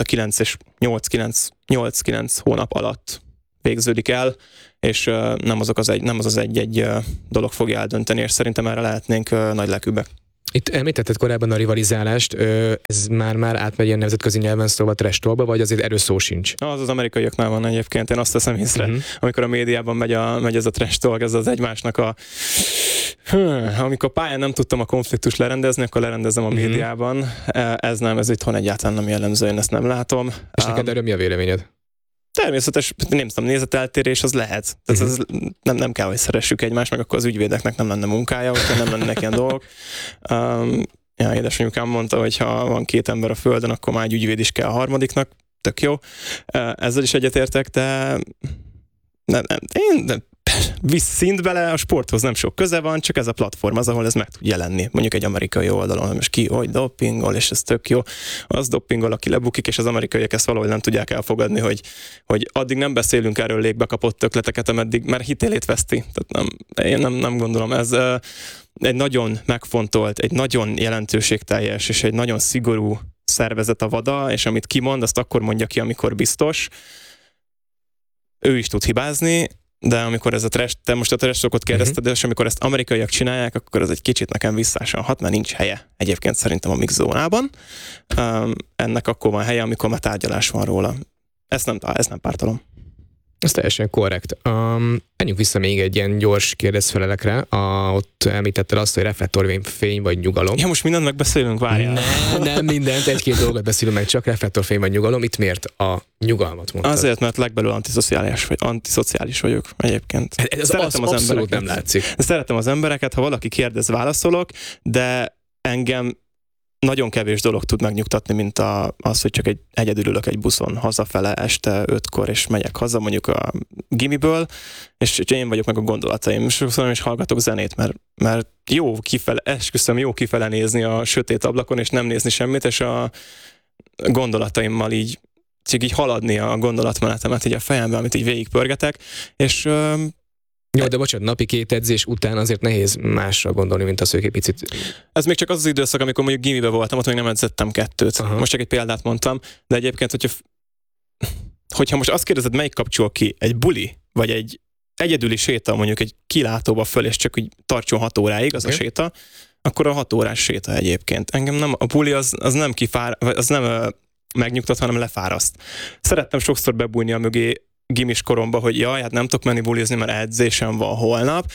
S3: 8-9 hónap alatt végződik el, és nem az egy dolog fogja eldönteni, és szerintem erre lehetnénk nagy lelkűbbek.
S2: Itt említetted korábban a rivalizálást, ez már átmegy ilyen nemzetközi nyelven szóval trash talkba, vagy azért erről szó sincs?
S3: Az amerikaiaknál van egyébként, én azt teszem észre, amikor a médiában megy ez a trash talk, ez az egymásnak amikor pályán nem tudtam a konfliktust lerendezni, akkor lerendezem a médiában. Ez itthon egyáltalán nem jellemző, én ezt nem látom.
S2: És neked erről mi a véleményed?
S3: Természetes, nem tudom, nézeteltérés az lehet. Tehát nem kell, hogy szeressük egymást, meg akkor az ügyvédeknek nem lenne munkája, hogyha nem lennének ilyen dolgok. Édesanyukám mondta, hogy ha van 2 ember a földön, akkor már egy ügyvéd is kell a harmadiknak. Tök jó. Ezzel is egyetértek, de én visz szint bele, a sporthoz nem sok köze van, csak ez a platform az, ahol ez meg tud jelenni. Mondjuk egy amerikai oldalon, most ki, hogy dopingol, és ez tök jó. Az dopingol, aki lebukik, és az amerikaiak ezt valahogy nem tudják elfogadni, hogy addig nem beszélünk erről légbe kapott tökleteket, ameddig, mert hitélét veszti. Tehát én nem gondolom. Ez egy nagyon megfontolt, egy nagyon jelentőségteljes, és egy nagyon szigorú szervezet a VADA, és amit kimond, azt akkor mondja ki, amikor biztos. Ő is tud hibázni, de amikor ez a trash, te most a trash talkot kérdezted, és amikor ezt amerikaiak csinálják, akkor ez egy kicsit nekem visszásan hat, mert nincs helye egyébként szerintem a mix zónában. Ennek akkor van helye, amikor már tárgyalás van róla. Ez nem pártolom.
S2: Ez teljesen korrekt. Menjünk vissza még egy ilyen gyors kérdezfelelekre. Ott említetted azt, hogy reflektorfény vagy nyugalom.
S3: Ja, most mindent megbeszélünk, várjál.
S2: Nem mindent, egy-két dolgot beszélünk meg, csak reflektorfény vagy nyugalom. Itt miért a nyugalmat mondtad?
S3: Azért, mert legbelül antiszociális vagyok egyébként.
S2: Szeretem az abszolút nem látszik.
S3: Szeretem az embereket, ha valaki kérdez, válaszolok, de engem nagyon kevés dolog tud megnyugtatni, mint az, hogy csak egyedül ülök egy buszon hazafele este 5-kor, és megyek haza mondjuk a gimiből, és én vagyok meg a gondolataim. És sokszor is hallgatok zenét, mert jó kifele nézni a sötét ablakon, és nem nézni semmit, és a gondolataimmal így haladni a gondolatmenetemet így a fejembe, amit így végigpörgetek, és
S2: jó, de bocsánat, napi 2 edzés után azért nehéz másra gondolni, mint az, hogy egy picit...
S3: Ez még csak az időszak, amikor mondjuk gimibe voltam, ott még nem edzettem 2. Aha. Most csak egy példát mondtam, de egyébként, hogyha most azt kérdezed, melyik kapcsol ki, egy buli, vagy egy egyedüli séta, mondjuk egy kilátóba föl, és csak úgy tartson 6 óráig az a séta, akkor a 6 órás séta egyébként. Engem nem, a buli az nem megnyugtat, hanem lefáraszt. Szerettem sokszor bebújni a mögé gimis koromba, hogy jaj, hát nem tudok menni bulizni, mert edzésem van holnap.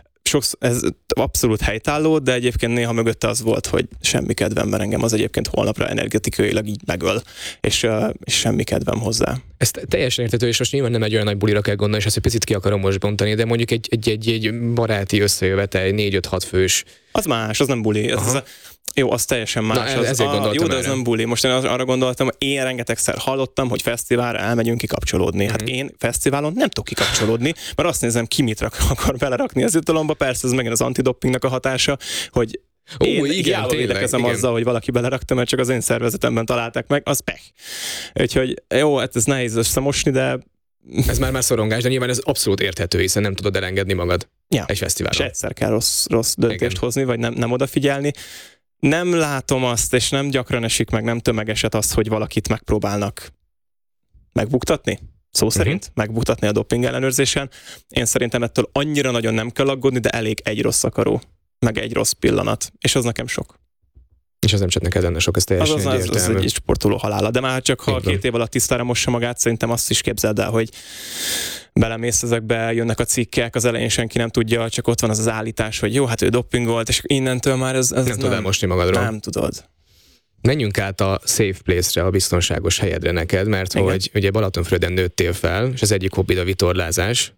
S3: Ez abszolút helytálló, de egyébként néha mögötte az volt, hogy semmi kedvem, mert engem az egyébként holnapra energetikailag így megöl, és semmi kedvem hozzá.
S2: Ez teljesen érthető, és most nyilván nem egy olyan nagy bulira kell gondolni, és ezt egy picit ki akarom most bontani, de mondjuk egy baráti összejövetel, 4-5-6 fős.
S3: Az más, az nem buli. Jó, az teljesen más. Jó, de ez nem buli. Most én arra gondoltam, hogy én rengetegszer hallottam, hogy fesztiválra elmegyünk kikapcsolódni. Hát én fesztiválon nem tudok kikapcsolódni, mert azt nézem, ki mit akar belerakni az jutalomba. Persze ez megint az antidopingnak a hatása, hogy én védekezem azzal, hogy valaki belerakta, mert csak az én szervezetemben találták meg, az pech. Úgyhogy jó, hát ez nehéz összemosni, de...
S2: Ez már szorongás, de nyilván ez abszolút érthető, hiszen nem tudod elengedni magad egy fesztiválon.
S3: És egyszer kell rossz döntést hozni, vagy nem odafigyelni. Nem látom azt, és nem gyakran esik meg, nem tömegeset az, hogy valakit megpróbálnak megbuktatni. Szó szerint megbuktatni a doping ellenőrzésen. Én szerintem ettől annyira nagyon nem kell aggódni, de elég egy rossz akaró, meg egy rossz pillanat, és az nekem sok.
S2: És az nem csak neked lenne sok, ez teljesen egyértelmű.
S3: Az egy sportoló halála, de már csak ha 2 év alatt tisztára mossa magát, szerintem azt is képzeld el, hogy belemész ezekbe, jönnek a cikkek, az elején senki nem tudja, csak ott van az állítás, hogy jó, hát ő dopingolt, és innentől már ez
S2: nem tudod elmosni magadról.
S3: Nem tudod.
S2: Menjünk át a safe place-re, a biztonságos helyedre neked, mert hogy ugye Balatonfüreden nőttél fel, és az egyik hobbid a vitorlázás.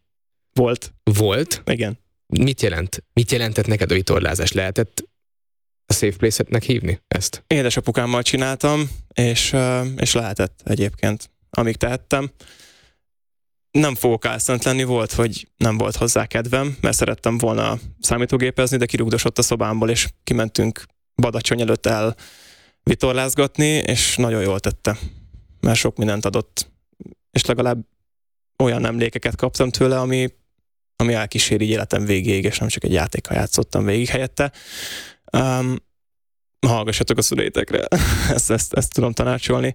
S2: Volt?
S3: Igen.
S2: Mit jelentett neked a vitorlázás? Lehetett a safe place-etnek hívni ezt?
S3: Édesapukámmal csináltam, és lehetett egyébként, amíg tehettem. Nem fogok álszent lenni, volt, hogy nem volt hozzá kedvem, mert szerettem volna számítógépezni, de kirugdosott a szobámból, és kimentünk Badacsony előtt el vitorlázgatni, és nagyon jól tette, mert sok mindent adott. És legalább olyan emlékeket kaptam tőle, ami elkíséri életem végéig, és nem csak egy játékkal játszottam végig helyette. Hallgassatok a szüleitekre, ezt tudom tanácsolni.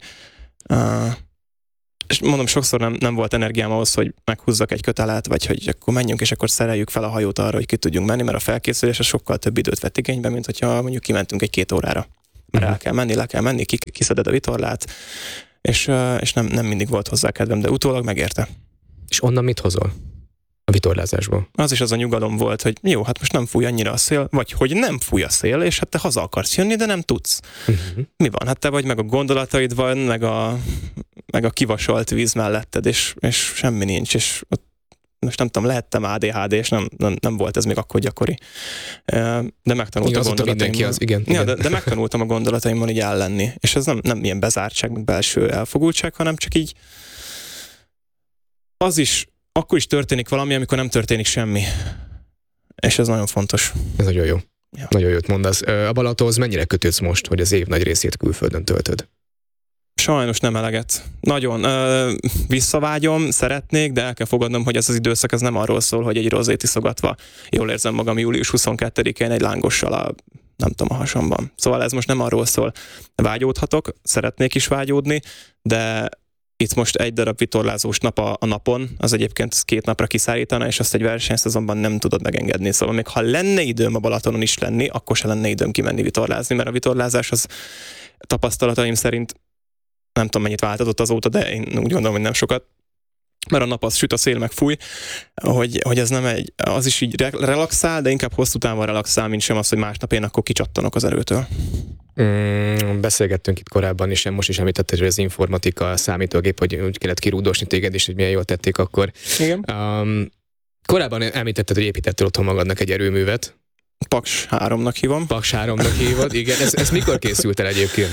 S3: És mondom, sokszor nem volt energiám ahhoz, hogy meghúzzak egy kötelet, vagy hogy akkor menjünk, és akkor szereljük fel a hajót arra, hogy ki tudjunk menni, mert a felkészülés sokkal több időt vett igénybe, mint hogyha mondjuk kimentünk egy 2 órára. Mert el kell menni, le kell menni, kiszeded a vitorlát, és nem mindig volt hozzá kedvem, de utólag megérte.
S2: És onnan mit hozol a vitorlázásból?
S3: Az is az a nyugalom volt, hogy jó, hát most nem fúj annyira a szél, vagy hogy nem fúj a szél, és hát te haza akarsz jönni, de nem tudsz. Mi van? Hát te vagy, meg a gondolataid van, meg a kivasolt víz melletted, és semmi nincs, és ott most nem tudom, lehettem ADHD, és nem volt ez még akkor gyakori. De megtanultam a gondolataimmal.
S2: Igen.
S3: De megtanultam a gondolataimmal így ellenni. És ez nem ilyen bezártság, meg belső elfogultság, hanem csak így akkor is történik valami, amikor nem történik semmi. És ez nagyon fontos.
S2: Ez nagyon jó. Ja. Nagyon jót mondasz. A Balatonhoz mennyire kötődsz most, hogy az év nagy részét külföldön töltöd?
S3: Sajnos nem eleget. Nagyon visszavágyom, szeretnék, de el kell fogadnom, hogy ez az időszak ez nem arról szól, hogy egy rozét iszogatva jól érzem magam július 22-én egy lángossal a hasamban. Szóval ez most nem arról szól. Vágyódhatok, szeretnék is vágyódni, de itt most egy darab vitorlázós nap a napon, az egyébként 2 napra kiszállítana, és azt egy versenyszezonban nem tudod megengedni. Szóval még ha lenne időm a Balatonon is lenni, akkor se lenne időm kimenni vitorlázni, mert a vitorlázás az tapasztalataim szerint nem tudom mennyit változott azóta, de én úgy gondolom, hogy nem sokat. Mert a nap az süt, a szél meg fúj, hogy ez nem az is így relaxál, de inkább hosszú távon relaxál, mint sem az, hogy másnap én akkor kicsattanok az erőtől.
S2: Beszélgettünk itt korábban is, most is említetted, hogy az informatika, a számítógép, hogy úgy kellett kirúdosni téged, és hogy milyen jól tették akkor.
S3: Igen.
S2: Korábban említetted, hogy építettél otthon magadnak egy erőművet.
S3: Paks 3-nak hívom.
S2: Paks 3-nak hívod, igen. Ez mikor készült el egyébként?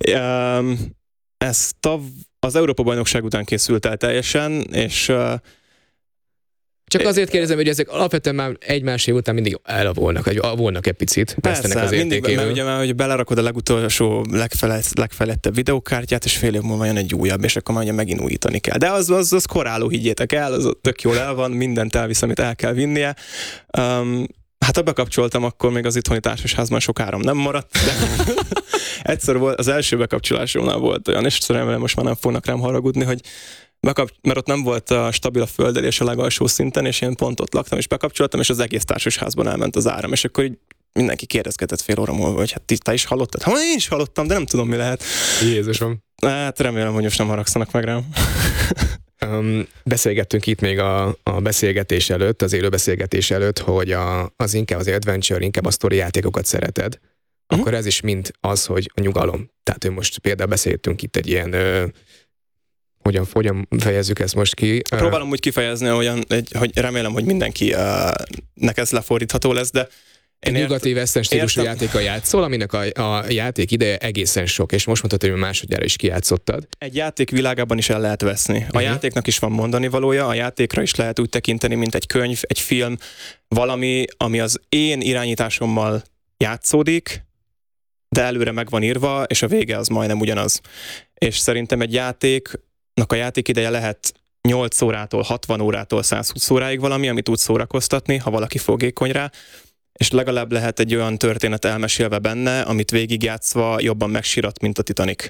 S3: Ez az Európa-bajnokság után készült el teljesen, és...
S2: Csak azért kérdezem, hogy ezek alapvetően már egymás év után mindig elavulnak, vagy avulnak egy picit.
S3: Persze,
S2: az
S3: mindig,
S2: értékéről.
S3: mert ugye már, hogy belerakod a legutolsó, legfejlettebb videókártyát, és fél év múlva jön egy újabb, és akkor már ugye megint újítani kell. De az koráló, higgyétek el, az tök jól el van, mindent elvisz, amit el kell vinnie. Hát ha bekapcsoltam, akkor még az itthoni társasházban sok áram nem maradt, de egyszer volt, az első bekapcsolásomnál volt olyan, és remélem most már nem fognak rám haragudni, hogy mert ott nem volt stabil a földelés a legalsó szinten, és én pont ott laktam, és bekapcsoltam, és az egész társasházban elment az áram, és akkor így mindenki kérdezgetett fél óra múlva, hogy hát te is hallottad? Hát én is hallottam, de nem tudom, mi lehet.
S2: Jézusom.
S3: Hát remélem, hogy most nem haragszanak meg rám.
S2: Beszélgettünk itt még a beszélgetés előtt, az élő beszélgetés előtt, hogy az inkább az adventure, inkább a sztori játékokat szereted. Akkor ez is mind az, hogy a nyugalom. Tehát ő most például beszéltünk itt egy ilyen hogyan fejezzük ezt most ki?
S3: Próbálom úgy kifejezni, hogy remélem, hogy mindenkinek ez lefordítható lesz, de
S2: nyugati western stílusú játékkal játszol, aminek a játék ideje egészen sok, és most mondhatod, hogy másodjára is kijátszottad.
S3: Egy játék világában is el lehet veszni. A játéknak is van mondani valója, a játékra is lehet úgy tekinteni, mint egy könyv, egy film, valami, ami az én irányításommal játszódik, de előre meg van írva, és a vége az majdnem ugyanaz. És szerintem egy játéknak a játékideje lehet 8 órától, 60 órától, 120 óráig valami, amit tud szórakoztatni, ha valaki fogékony rá, és legalább lehet egy olyan történet elmesélve benne, amit végigjátszva jobban megsirat, mint a Titanic.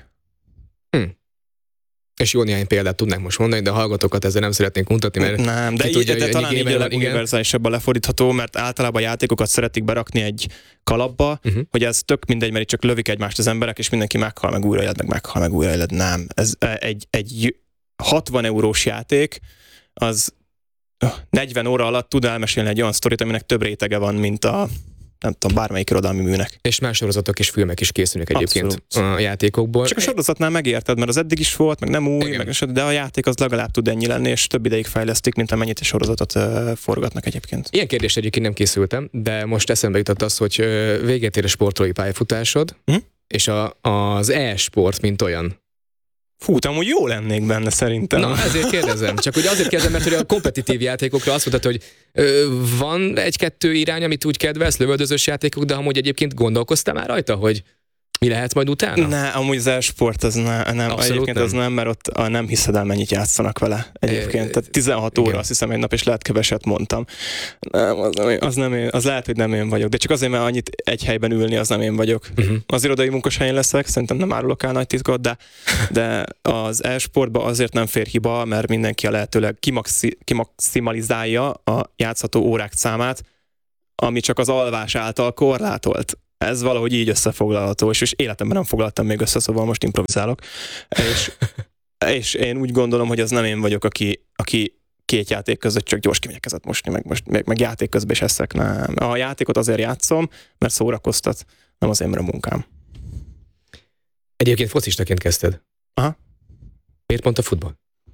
S2: És jó néhány példát tudnánk most mondani, de a hallgatókat ezzel nem szeretnénk mutatni, mert
S3: nem, de talán így a leguniverzálisabban lefordítható, mert általában a játékokat szeretik berakni egy kalapba, hogy ez tök mindegy, mert itt csak lövik egymást az emberek, és mindenki meghal, meg újra éled, Nem. Ez egy 60 eurós játék, az 40 óra alatt tud elmesélni egy olyan sztorit, aminek több rétege van, mint a nem tudom, bármelyik irodalmi műnek. És
S2: más sorozatok és filmek is készülnek egyébként a játékokból.
S3: Csak a sorozatnál megérted, mert az eddig is volt, meg nem új, de a játék az legalább tud ennyi lenni, és több ideig fejlesztik, mint amennyit a sorozatot forgatnak egyébként.
S2: Ilyen kérdést egyébként nem készültem, de most eszembe jutott az, hogy véget ér a sportolói pályafutásod, és az e-sport, mint olyan.
S3: Fú, amúgy jó lennék benne szerintem.
S2: Na, ezért kérdezem. Csak ugye azért kérdezem, mert hogy a kompetitív játékokra azt mondtad, hogy van egy-kettő irány, amit úgy kedvelsz, lövöldözős játékok, de amúgy egyébként gondolkoztál már rajta, hogy mi lehet majd utána?
S3: Ne, amúgy az e-sport az nem. Egyébként az nem, mert ott nem hiszed el, mennyit játszanak vele egyébként. Tehát 16 óra, azt hiszem, egy nap, és lehet keveset mondtam. Nem, az lehet, hogy nem én vagyok. De csak azért, mert annyit egy helyben ülni, az nem én vagyok. Az irodai munkashelyen leszek, szerintem nem árulok el nagy titkot, de az e-sportba azért nem fér hiba, mert mindenki a lehetőleg kimaximalizálja a játszható órák számát, ami csak az alvás által korlátolt. Ez valahogy így összefoglalható, és életemben nem foglaltam még össze, szóval most improvizálok. És én úgy gondolom, hogy az nem én vagyok, aki két játék között csak gyors kimegyek kezet mosni, meg játék közben is eszek. Nem. A játékot azért játszom, mert szórakoztat, nem azért, mert a munkám.
S2: Egyébként focistaként kezdted.
S3: Aha.
S2: Miért pont a futball?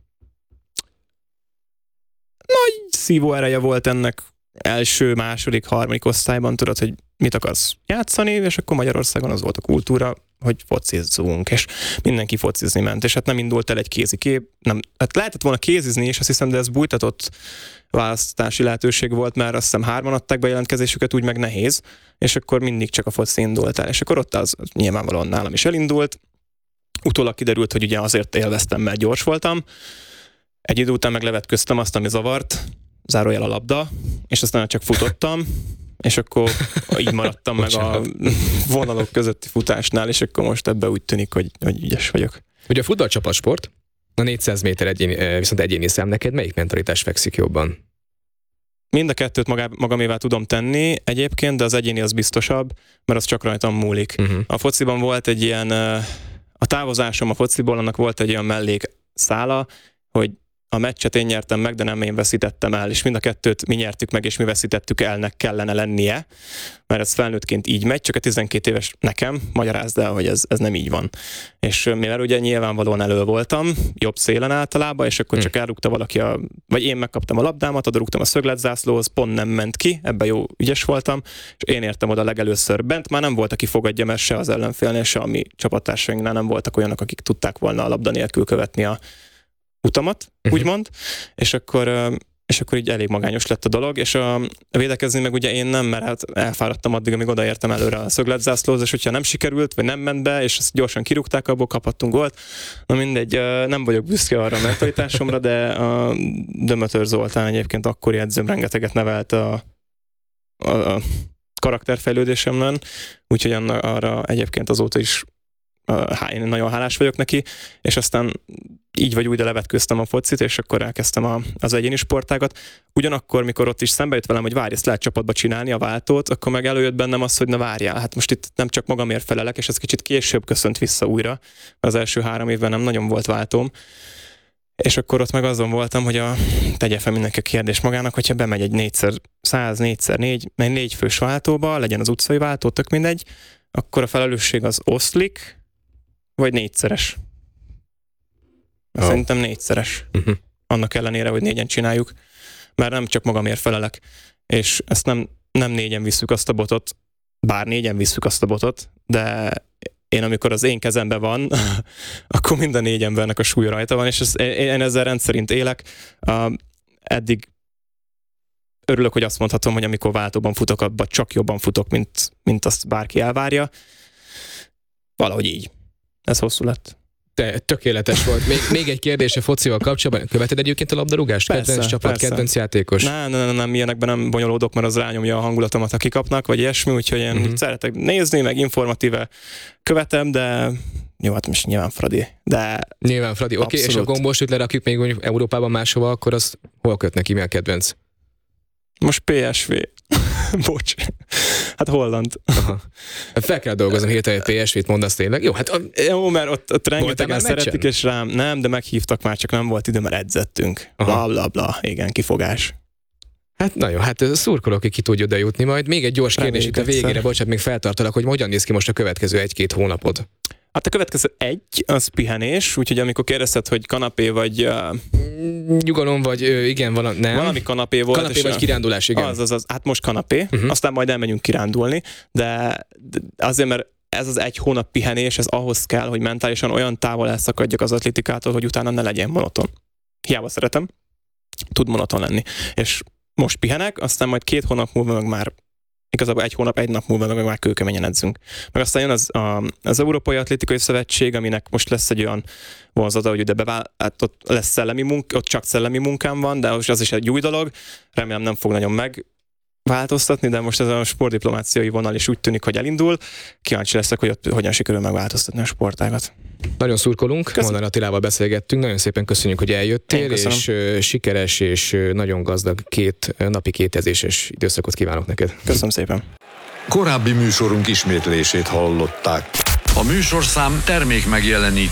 S3: Nagy szívó ereje volt ennek első, második, harmadik osztályban, tudod, hogy mit akarsz játszani, és akkor Magyarországon az volt a kultúra, hogy focizzunk, és mindenki focizni ment, és hát nem indult el egy kézikép, hát lehetett volna kézizni is, azt hiszem, de ez bújtatott választási lehetőség volt, mert azt hiszem 3 adták be jelentkezésüket, úgy meg nehéz, és akkor mindig csak a foci indult el, és akkor ott az nyilvánvalóan nálam is elindult. Utólag kiderült, hogy ugye azért élveztem, mert gyors voltam, egy idő után meg levetköztem azt, ami zavart, zárójel a labda, és aztán csak futottam, és akkor így maradtam meg a vonalok közötti futásnál, és akkor most ebbe úgy tűnik, hogy ügyes vagyok.
S2: Ugye a futball csapatsport, A 400 méter viszont egyéni szám, neked melyik mentalitás fekszik jobban?
S3: Mind a kettőt magamévá tudom tenni egyébként, de az egyéni az biztosabb, mert az csak rajtam múlik. A fociban volt egy ilyen, a távozásom a fociból, annak volt egy olyan mellékszála, hogy a meccset én nyertem meg, de nem én veszítettem el, és mind a kettőt mi nyertük meg, és mi veszítettük elnek kellene lennie, mert ez felnőttként így megy, csak a 12 éves nekem magyarázd el, hogy ez nem így van. És mivel ugye nyilvánvalóan elő voltam, jobb szélen általában, és akkor csak elrúgta valaki, vagy én megkaptam a labdámat, oda rúgtam a szögletzászlóhoz, pont nem ment ki, ebben jó ügyes voltam, és én értem oda legelőször bent, már nem volt, aki fogadja, mert se az ellenfélnél, se a mi csapattársainknál nem voltak olyanok, akik tudták volna a labda nélkül követni a utamat, úgymond, és akkor így elég magányos lett a dolog, és védekezni meg ugye én nem, mert hát elfáradtam addig, amíg odaértem előre a szögletzászlóhoz, és hogyha nem sikerült, vagy nem ment be, és ezt gyorsan kirúgták, abból kaphattunk gólt. Na mindegy, nem vagyok büszke arra a mentalitásomra, de a Dömötör Zoltán egyébként akkori edzőm rengeteget nevelt a karakterfejlődésemben, úgyhogy arra egyébként azóta is én nagyon hálás vagyok neki, és aztán így vagy úgy, de levetkőztem a focit, és akkor elkezdtem az egyéni sportágat. Ugyanakkor, mikor ott is szembe jött velem, hogy várj, ezt lehet csapatba csinálni, a váltót, akkor meg előjött bennem az, hogy na várjál, hát most itt nem csak magamért felelek, és ez kicsit később köszönt vissza újra. Az első 3 évben nem nagyon volt váltóm. És akkor ott meg azon voltam, hogy tegye fel mindenki a kérdés magának, hogyha bemegy egy 4x100, 4x4, egy 4 fős váltóba, legyen az utcai váltó, tök mindegy, akkor a felelősség az oszlik, vagy 4-szeres. Szerintem 4-szeres. Annak ellenére, hogy 4-en csináljuk, mert nem csak magamért felelek, és ezt nem 4-en visszük azt a botot, bár 4-en visszük azt a botot, de én amikor az én kezemben van, akkor mind a 4 embernek a súlya rajta van, és én ezzel rendszerint élek. Eddig örülök, hogy azt mondhatom, hogy amikor váltóban futok, abban csak jobban futok, mint azt bárki elvárja. Valahogy így. Ez hosszú lett.
S2: Tökéletes volt. Még egy kérdés a focival kapcsolatban. Követed egyébként a labdarúgást? Kedvenc csapat, kedvenc játékos?
S3: Nem, ilyenekben nem bonyolódok, mert az rányomja a hangulatomat, ha kikapnak, vagy ilyesmi, úgyhogy én szeretek nézni, meg informatíve követem, de jó, hát most nyilván Fradi.
S2: Nyilván Fradi, oké, és a gombósüt lerakjuk még mondjuk Európában máshova, akkor az hol köt neki, mi a kedvenc?
S3: Most PSV. Bocs. Hát Holland.
S2: Aha. Fel kell dolgoznom hirtelen, hogy PSV-t mondasz tényleg. Jó, hát
S3: jó, mert ott rengetegen szeretik, és rám nem, de meghívtak már, csak nem volt idő, mert edzettünk. Bla, bla, bla. Igen, kifogás.
S2: Hát na jó, hát szurkolok, hogy ki tudja oda jutni majd. Még egy gyors kérdés itt a végére, bocsánat, még feltartalak, hogy hogyan néz ki most a következő 1-2 hónapod?
S3: Hát a következő az pihenés, úgyhogy amikor kérdezted, hogy kanapé vagy...
S2: Nyugalom vagy, igen, nem.
S3: Valami kanapé volt.
S2: Kanapé vagy kirándulás, igen.
S3: Az. Hát most kanapé, aztán majd elmegyünk kirándulni, de azért, mert ez az 1 hónap pihenés, ez ahhoz kell, hogy mentálisan olyan távol elszakadjak az atlétikától, hogy utána ne legyen monoton. Hiába szeretem, tud monoton lenni. És most pihenek, aztán majd 2 hónap múlva meg már igazából 1 hónap, 1 nap múlva meg már kőkeményen edzünk. Meg aztán jön az Európai Atlétikai Szövetség, aminek most lesz egy olyan vonzata, hogy hát ott lesz szellemi munka, ott csak szellemi munkám van, de az is egy új dolog. Remélem nem fog nagyon megváltoztatni, de most ez a sportdiplomáciai vonal is úgy tűnik, hogy elindul. Kíváncsi leszek, hogy ott hogyan sikerül megváltoztatni a sportágat.
S2: Nagyon szurkolunk, Molnár Attilával beszélgettünk, nagyon szépen köszönjük, hogy eljöttél, és sikeres és nagyon gazdag napi 2 edzéses időszakot kívánok neked.
S3: Köszönöm szépen.
S1: Korábbi műsorunk ismétlését hallották. A műsorszám termék megjelenítés